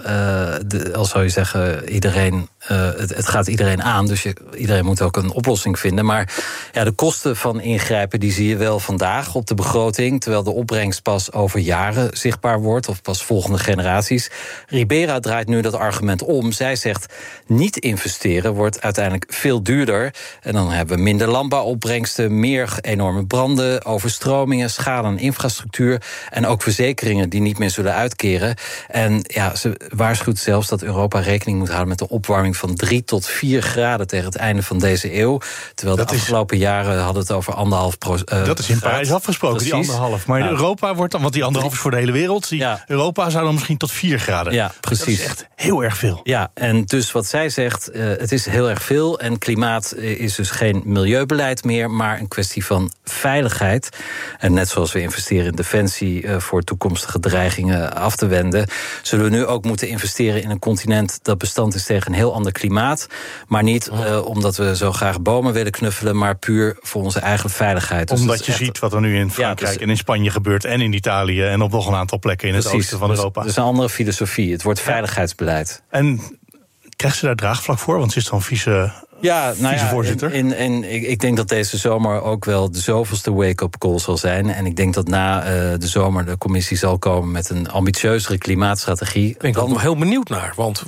Al zou je zeggen, iedereen, het gaat iedereen aan, dus iedereen moet ook een oplossing vinden. Maar de kosten van ingrijpen, die zie je wel vandaag op de begroting, terwijl de opbrengst pas over jaren zichtbaar wordt, of pas volgende generaties. Ribera draait nu dat argument om. Zij zegt, niet investeren wordt uiteindelijk veel duurder. En dan hebben we minder landbouwopbrengsten, meer enorme branden, overstromingen, schade aan infrastructuur en ook verzekeringen die niet meer zullen uitkeren. En ze waarschuwt zelfs dat Europa rekening moet houden met de opwarming van 3 tot 4 graden tegen het einde van deze eeuw. Terwijl de afgelopen jaren hadden het over 1,5%. Dat is in Parijs afgesproken, die 1,5. Maar Europa wordt dan, want die 1,5 is voor de hele wereld. Europa zou dan misschien tot 4 graden. Ja, precies. Dat is echt heel erg veel. Ja, en dus wat zij zegt, het is heel erg veel. En klimaat is dus geen milieubeleid meer, maar een kwestie van veiligheid. En net zoals we investeren in defensie voor toekomstige dreigingen af te wenden, zullen we nu ook moeten investeren in een continent dat bestand is tegen een heel ander klimaat. Maar niet omdat we zo graag bomen willen knuffelen, maar puur voor onze eigen veiligheid. Dus omdat je ziet wat er nu in Frankrijk en in Spanje gebeurt en in Italië en op nog een aantal plekken in het oosten van Europa. Dat is een andere filosofie. Het wordt veiligheidsbeleid. En krijgt ze daar draagvlak voor? Want ze is dan vicevoorzitter. Ik denk dat deze zomer ook wel de zoveelste wake-up call zal zijn. En ik denk dat na de zomer de commissie zal komen met een ambitieuzere klimaatstrategie. Ik ben ik ook nog heel benieuwd naar. Want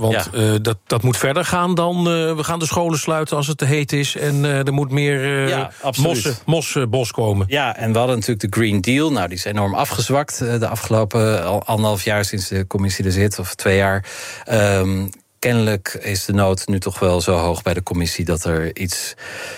dat moet verder gaan dan we gaan de scholen sluiten als het te heet is. En er moet meer mosbos komen. Ja, en we hadden natuurlijk de Green Deal. Nou, die is enorm afgezwakt de afgelopen 1,5 jaar sinds de commissie er zit. Of 2 jaar. Kennelijk is de nood nu toch wel zo hoog bij de commissie dat er iets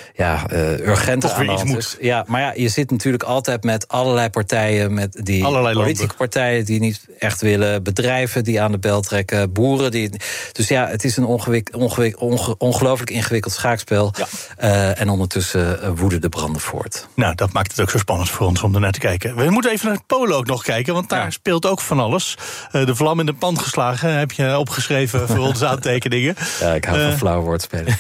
urgenter aan de hand is. Ja, maar je zit natuurlijk altijd met allerlei partijen, met die politieke partijen die niet echt willen, bedrijven die aan de bel trekken, boeren die. Dus het is een ongelooflijk ingewikkeld schaakspel. En ondertussen woeden de branden voort. Nou, dat maakt het ook zo spannend voor ons om ernaar te kijken. We moeten even naar Polen ook nog kijken, want daar speelt ook van alles. De vlam in de pan geslagen, heb je opgeschreven voor onze aantekeningen. Ja, ik hou van flauwe woordspelen.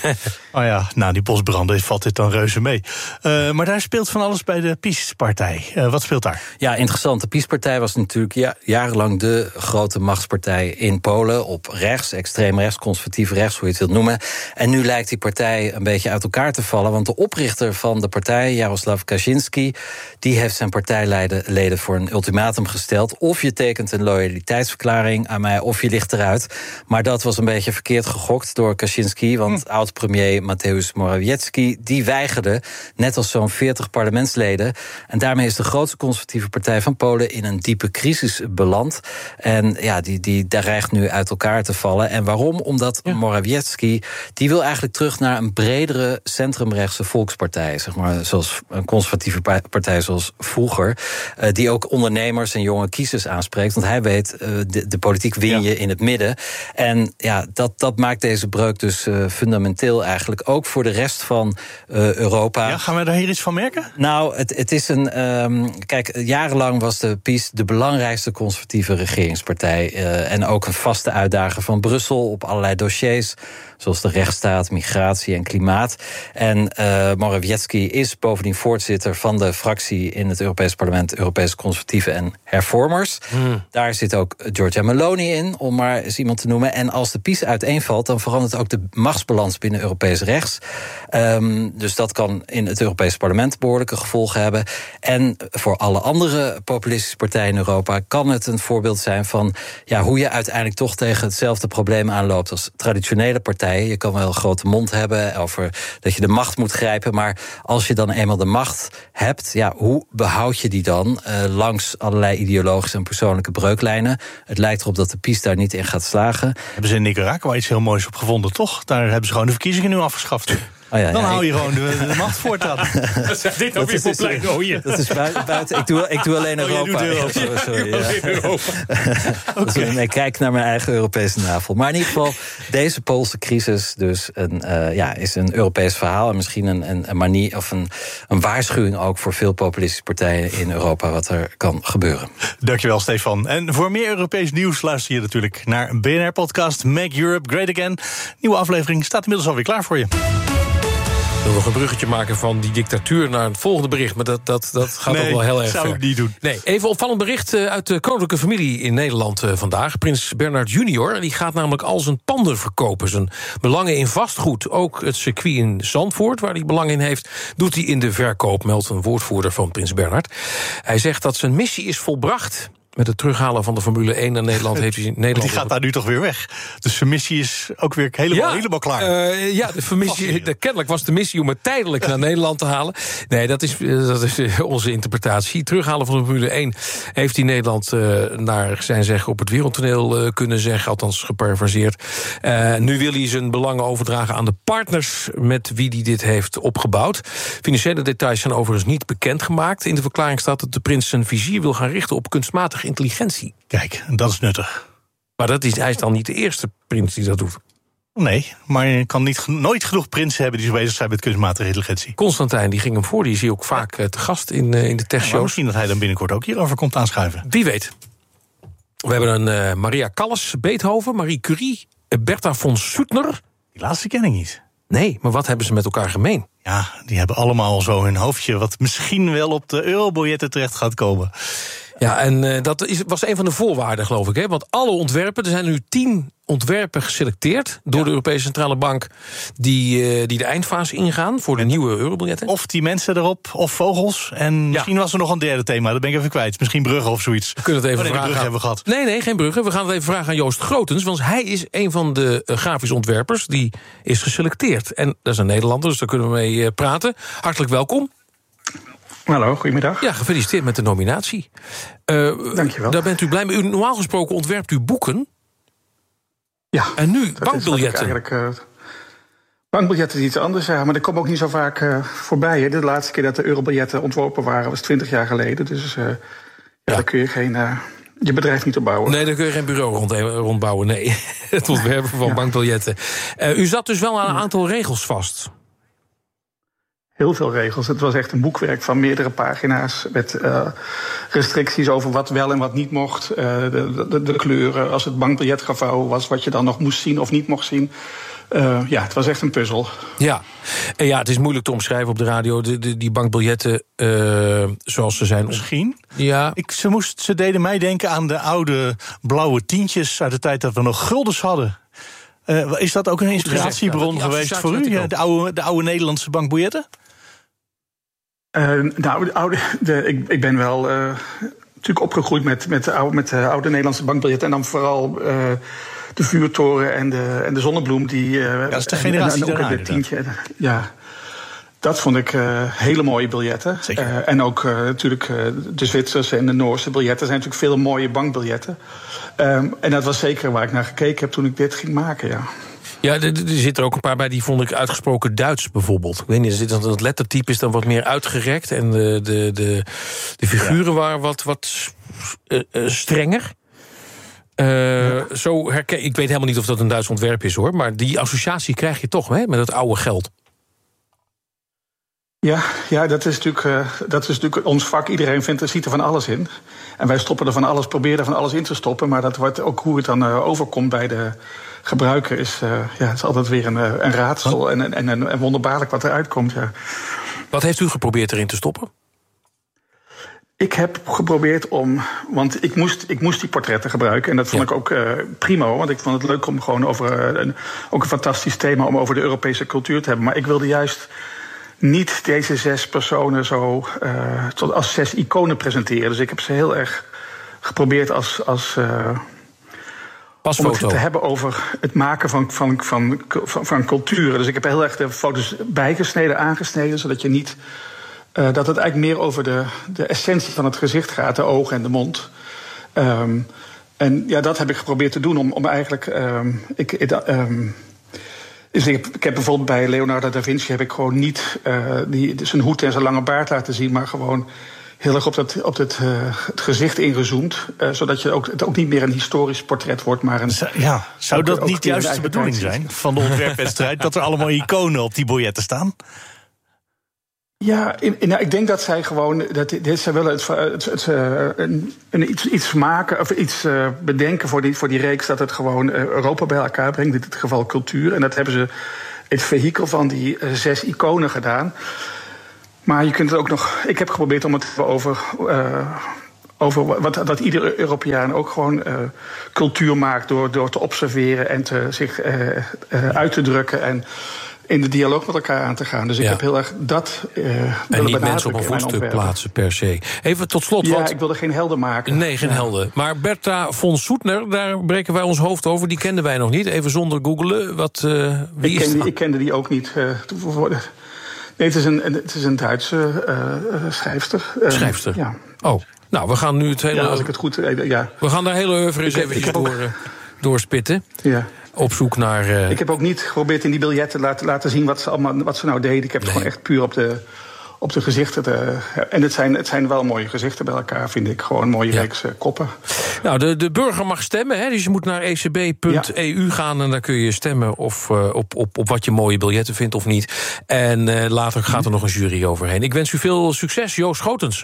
Die bosbranden valt dit dan reuze mee. Maar daar speelt van alles bij de PiS-partij. Wat speelt daar? Ja, interessant. De PiS-partij was natuurlijk jarenlang de grote machtspartij in Polen. Op rechts, extreem rechts, conservatief rechts, hoe je het wilt noemen. En nu lijkt die partij een beetje uit elkaar te vallen. Want de oprichter van de partij, Jarosław Kaczyński, die heeft zijn partijleden voor een ultimatum gesteld. Of je tekent een loyaliteitsverklaring aan mij, of je ligt eruit. Maar dat was een beetje verkeerd gegokt door Kaczyński. Want oud-premier Mateusz Morawiecki, die weigerde, net als zo'n 40 parlementsleden. En daarmee is de grootste conservatieve partij van Polen in een diepe crisis beland. En die dreigt nu uit elkaar te vallen. En waarom? Omdat Morawiecki, die wil eigenlijk terug naar een bredere centrumrechtse volkspartij. Zeg maar, zoals een conservatieve partij zoals vroeger. Die ook ondernemers en jonge kiezers aanspreekt. Want hij weet, de politiek win je in het midden. En dat maakt deze breuk dus fundamenteel eigenlijk. Ook voor de rest van Europa. Ja, gaan we daar hier iets van merken? Nou, het is een. Kijk, jarenlang was de PiS de belangrijkste conservatieve regeringspartij. En ook een vaste uitdager van Brussel op allerlei dossiers, zoals de rechtsstaat, migratie en klimaat. En Morawiecki is bovendien voorzitter van de fractie in het Europees Parlement, Europese Conservatieven en Hervormers. Daar zit ook Giorgia Meloni in, om maar eens iemand te noemen. En als de PiS uiteenvalt, dan verandert ook de machtsbalans binnen Europees rechts. Dus dat kan in het Europese parlement behoorlijke gevolgen hebben. En voor alle andere populistische partijen in Europa kan het een voorbeeld zijn van hoe je uiteindelijk toch tegen hetzelfde probleem aanloopt als traditionele partijen. Je kan wel een grote mond hebben over dat je de macht moet grijpen, maar als je dan eenmaal de macht hebt, hoe behoud je die dan langs allerlei ideologische en persoonlijke breuklijnen? Het lijkt erop dat de PiS daar niet in gaat slagen. Hebben ze in Nicaragua iets heel moois op gevonden, toch? Daar hebben ze gewoon de verkiezingen nu afgeschaft. Dan hou je gewoon de macht voortaan. Dat zegt dit ook weer voor pleidooien. Dat is buiten. Ik doe alleen Europa. Ik kijk naar mijn eigen Europese navel. Maar in ieder geval, deze Poolse crisis dus is een Europees verhaal. En misschien een manier of een waarschuwing ook voor veel populistische partijen in Europa wat er kan gebeuren. Dankjewel, Stefan. En voor meer Europees nieuws luister je natuurlijk naar een BNR-podcast Make Europe Great Again. Nieuwe aflevering staat inmiddels alweer klaar voor je. Ik wil nog een bruggetje maken van die dictatuur naar het volgende bericht. Maar dat gaat ook wel heel erg ver. zou ik niet doen. Nee, even opvallend bericht uit de koninklijke familie in Nederland vandaag. Prins Bernhard junior, die gaat namelijk al zijn panden verkopen. Zijn belangen in vastgoed, ook het circuit in Zandvoort, waar hij belang in heeft, doet hij in de verkoop, meldt een woordvoerder van prins Bernhard. Hij zegt dat zijn missie is volbracht. Met het terughalen van de Formule 1 naar Nederland heeft hij Nederland. Die gaat daar nu toch weer weg. Dus zijn missie is ook weer helemaal klaar. Kennelijk was de missie om het tijdelijk naar Nederland te halen. Nee, dat is onze interpretatie. Terughalen van de Formule 1 heeft hij Nederland naar zijn zeggen op het wereldtoneel kunnen zeggen, althans geparafraseerd. Nu wil hij zijn belangen overdragen aan de partners met wie hij dit heeft opgebouwd. Financiële details zijn overigens niet bekendgemaakt. In de verklaring staat dat de prins zijn vizier wil gaan richten op kunstmatige intelligentie. Kijk, dat is nuttig. Maar hij is dan niet de eerste prins die dat doet. Nee, maar je kan nooit genoeg prinsen hebben die zo bezig zijn met kunstmatige intelligentie. Constantijn, die ging hem voor, die is hier ook vaak te gast in de techshows. Misschien dat hij dan binnenkort ook hierover komt aanschuiven. Wie weet. We hebben een Maria Callas, Beethoven, Marie Curie, Bertha von Suttner. Die laatste ken ik niet. Nee, maar wat hebben ze met elkaar gemeen? Ja, die hebben allemaal zo hun hoofdje wat misschien wel op de eurobiljetten terecht gaat komen. Ja, en dat was een van de voorwaarden, geloof ik. Hè? Want alle ontwerpen, er zijn nu 10 ontwerpen geselecteerd door de Europese Centrale Bank die de eindfase ingaan voor de nieuwe eurobiljetten. Of die mensen erop, of vogels. En misschien was er nog een derde thema, dat ben ik even kwijt. Misschien bruggen of zoiets. We kunnen het even vragen. Bruggen hebben we gehad. Nee, geen bruggen. We gaan het even vragen aan Joost Grotens, want hij is een van de grafisch ontwerpers die is geselecteerd. En dat is een Nederlander, dus daar kunnen we mee praten. Hartelijk welkom. Hallo, goedemiddag. Ja, gefeliciteerd met de nominatie. Dankjewel. Daar bent u blij mee. Normaal gesproken ontwerpt u boeken. Ja. En nu bankbiljetten. Bankbiljetten is iets anders, maar dat komt ook niet zo vaak voorbij. Hè. De laatste keer dat de eurobiljetten ontworpen waren was 20 jaar geleden. Dus daar kun je je bedrijf niet op bouwen. Nee, daar kun je geen bureau rondbouwen. Nee, het ontwerpen van bankbiljetten. U zat dus wel aan een aantal regels vast. Heel veel regels. Het was echt een boekwerk van meerdere pagina's met restricties over wat wel en wat niet mocht. De kleuren, als het bankbiljet gevouwen was, wat je dan nog moest zien of niet mocht zien. Het was echt een puzzel. Ja, het is moeilijk te omschrijven op de radio. Die bankbiljetten zoals ze zijn. Misschien. Ja. Ze deden mij denken aan de oude blauwe tientjes uit de tijd dat we nog guldens hadden. Is dat ook een inspiratiebron geweest voor u? Ja, de oude Nederlandse bankbiljetten? Ik ben wel natuurlijk opgegroeid met de oude Nederlandse bankbiljetten. En dan vooral de vuurtoren en de zonnebloem. Dat is de generatie daarna, de tientje. Ja, dat vond ik hele mooie biljetten. En ook natuurlijk de Zwitserse en de Noorse biljetten zijn natuurlijk veel mooie bankbiljetten. En dat was zeker waar ik naar gekeken heb toen ik dit ging maken, ja. Ja, er zitten ook een paar bij die vond ik uitgesproken Duits bijvoorbeeld. Ik weet niet, het lettertype is dan wat meer uitgerekt. En de figuren waren wat strenger. Zo ik weet helemaal niet of dat een Duits ontwerp is, hoor. Maar die associatie krijg je toch, hè, met het oude geld. Ja, dat is natuurlijk ons vak. Iedereen ziet er van alles in. En wij proberen er van alles in te stoppen. Maar dat wordt ook hoe het dan overkomt bij de gebruiker is altijd weer een raadsel en wonderbaarlijk wat eruit komt. Ja. Wat heeft u geprobeerd erin te stoppen? Ik heb geprobeerd want ik moest die portretten gebruiken. En dat vond ik ook prima, want ik vond het leuk om gewoon over ook een fantastisch thema om over de Europese cultuur te hebben. Maar ik wilde juist niet deze 6 personen zo als 6 iconen presenteren. Dus ik heb ze heel erg geprobeerd om het te hebben over het maken van culturen. Dus ik heb heel erg de foto's bijgesneden, aangesneden, zodat je niet dat het eigenlijk meer over de essentie van het gezicht gaat, de ogen en de mond. En ja, dat heb ik geprobeerd te doen om eigenlijk. Dus ik heb bijvoorbeeld bij Leonardo da Vinci heb ik gewoon niet zijn hoed en zijn lange baard laten zien, maar gewoon heel erg op het gezicht ingezoomd. Zodat het ook niet meer een historisch portret wordt, maar een... Zou dat niet juist de bedoeling zijn van de ontwerpwedstrijd? Dat er allemaal iconen op die biljetten staan? Ja, ik denk dat zij gewoon. Zij willen iets maken of iets bedenken voor die reeks, dat het gewoon Europa bij elkaar brengt. In dit geval cultuur. En dat hebben ze het vehikel van die 6 iconen gedaan. Maar je kunt het ook nog. Ik heb geprobeerd om het te hebben over dat iedere Europeaan ook gewoon cultuur maakt door te observeren en zich uit te drukken en in de dialoog met elkaar aan te gaan. Dus ik heb heel erg dat en niet mensen op een voetstuk plaatsen per se. Even tot slot. Ja, ik wilde geen helden maken. Nee, geen helden. Maar Bertha von Suttner, daar breken wij ons hoofd over. Die kenden wij nog niet. Even zonder googelen. Ik kende die ook niet. Nee, het is een Duitse schrijfster. Schrijfster? Ja. Oh, nou, we gaan nu het hele... Ja, als ik het goed... ja. We gaan daar hele oeuvre eens eventjes doorspitten. Ja. Op zoek naar... Ik heb ook niet geprobeerd in die biljetten laten zien wat ze nou deden. Ik heb het gewoon echt puur op de gezichten. En het zijn wel mooie gezichten bij elkaar, vind ik. Gewoon mooie reeks koppen. Nou, de burger mag stemmen, hè? Dus je moet naar ecb.eu gaan en daar kun je stemmen op wat je mooie biljetten vindt of niet. En later gaat er nog een jury overheen. Ik wens u veel succes, Joost Schotens.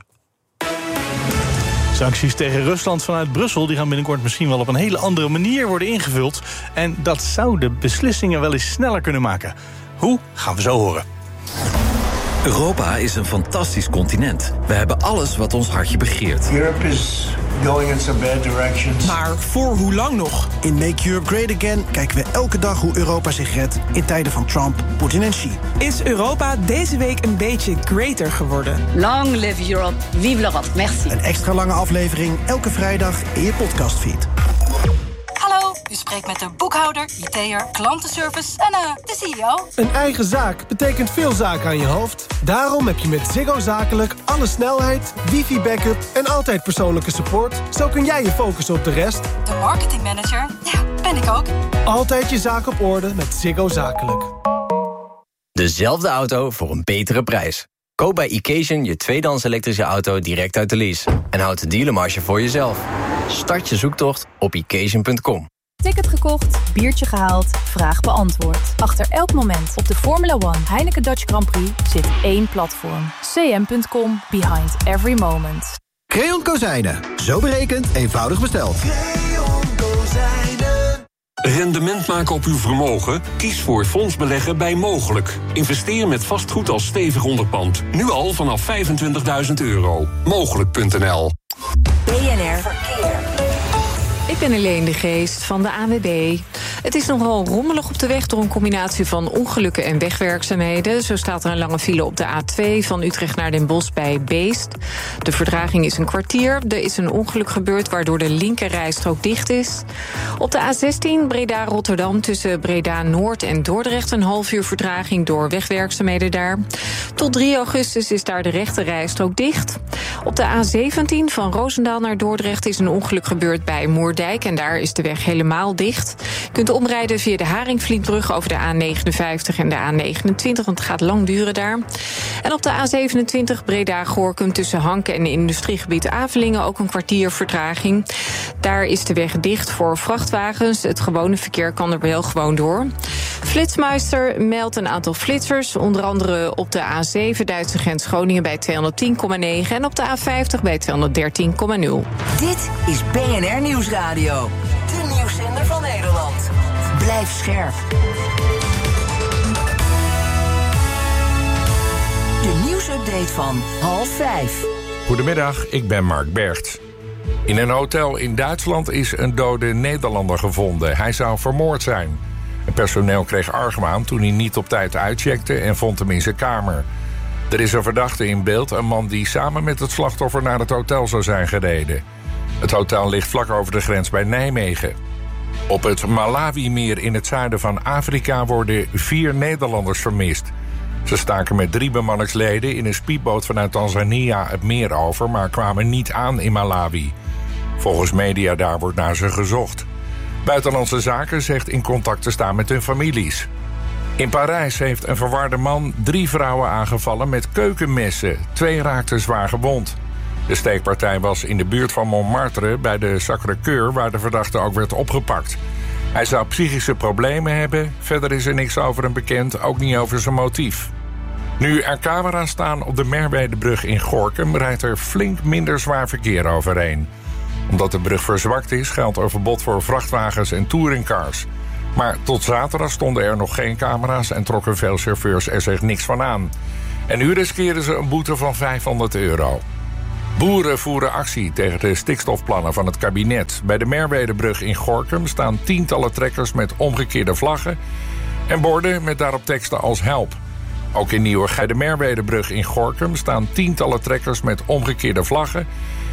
Sancties tegen Rusland vanuit Brussel die gaan binnenkort misschien wel op een hele andere manier worden ingevuld. En dat zou de beslissingen wel eens sneller kunnen maken. Hoe? Gaan we zo horen. Europa is een fantastisch continent. We hebben alles wat ons hartje begeert. Europe is going in some bad directions. Maar voor hoe lang nog? In Make Europe Great Again kijken we elke dag hoe Europa zich redt in tijden van Trump, Poetin en Xi. Is Europa deze week een beetje greater geworden? Long live Europe, vive l'Europe, merci. Een extra lange aflevering elke vrijdag in je podcastfeed. Hallo, u spreekt met de boekhouder, IT'er, klantenservice en de CEO. Een eigen zaak betekent veel zaken aan je hoofd. Daarom heb je met Ziggo Zakelijk alle snelheid, wifi-backup en altijd persoonlijke support. Zo kun jij je focussen op de rest. De marketingmanager, ja, ben ik ook. Altijd je zaak op orde met Ziggo Zakelijk. Dezelfde auto voor een betere prijs. Koop bij Occasion je tweedehands elektrische auto direct uit de lease. En houd de dealermarge voor jezelf. Start je zoektocht op occasion.com. Ticket gekocht, biertje gehaald, vraag beantwoord. Achter elk moment op de Formula One Heineken Dutch Grand Prix zit één platform. cm.com, behind every moment. Creon Kozijnen. Zo berekend, eenvoudig besteld. Creon Kozijnen. Rendement maken op uw vermogen? Kies voor fondsbeleggen bij Mogelijk. Investeer met vastgoed als stevig onderpand. Nu al vanaf €25.000. Mogelijk.nl. BNR Verkeer. Ik ben Helene de Geest van de ANWB. Het is nogal rommelig op de weg door een combinatie van ongelukken en wegwerkzaamheden. Zo staat er een lange file op de A2 van Utrecht naar Den Bosch bij Beest. De vertraging is een kwartier. Er is een ongeluk gebeurd waardoor de linkerrijstrook dicht is. Op de A16 Breda-Rotterdam tussen Breda-Noord en Dordrecht een half uur vertraging door wegwerkzaamheden daar. Tot 3 augustus is daar de rechterrijstrook dicht. Op de A17 van Roosendaal naar Dordrecht is een ongeluk gebeurd bij Moerdijk en daar is de weg helemaal dicht. Je kunt omrijden via de Haringvlietbrug over de A59 en de A29, want het gaat lang duren daar. En op de A27 Breda-Gorinchem tussen Hanken en industriegebied Avelingen ook een kwartier vertraging. Daar is de weg dicht voor vrachtwagens. Het gewone verkeer kan er wel gewoon door. Flitsmeister meldt een aantal flitsers, onder andere op de A7 Duitse grens Groningen bij 210,9 en op de A50 bij 213,0. Dit is BNR Nieuwsradio. De nieuwszender van Nederland. Blijf scherp. De nieuwsupdate van 4:30. Goedemiddag, ik ben Mark Bergt. In een hotel in Duitsland is een dode Nederlander gevonden. Hij zou vermoord zijn. Het personeel kreeg argwaan toen hij niet op tijd uitcheckte en vond hem in zijn kamer. Er is een verdachte in beeld, een man die samen met het slachtoffer naar het hotel zou zijn gereden. Het hotel ligt vlak over de grens bij Nijmegen. Op het Malawi-meer in het zuiden van Afrika worden 4 Nederlanders vermist. Ze staken met 3 bemanningsleden in een speedboot vanuit Tanzania het meer over, maar kwamen niet aan in Malawi. Volgens media daar wordt naar ze gezocht. Buitenlandse Zaken zegt in contact te staan met hun families. In Parijs heeft een verwarde man 3 vrouwen aangevallen met keukenmessen. 2 raakten zwaar gewond. De steekpartij was in de buurt van Montmartre bij de Sacré-Cœur, waar de verdachte ook werd opgepakt. Hij zou psychische problemen hebben. Verder is er niks over hem bekend, ook niet over zijn motief. Nu er camera's staan op de Merwedebrug in Gorinchem, rijdt er flink minder zwaar verkeer overheen. Omdat de brug verzwakt is, geldt er verbod voor vrachtwagens en touringcars. Maar tot zaterdag stonden er nog geen camera's en trokken veel chauffeurs er zich niks van aan. En nu riskeren ze een boete van €500. Boeren voeren actie tegen de stikstofplannen van het kabinet. Bij de Merwedebrug in Gorinchem staan tientallen trekkers met omgekeerde vlaggen en borden met daarop teksten als help. Ook in Nieuwegein, de Merwedebrug in Gorinchem, staan tientallen trekkers met omgekeerde vlaggen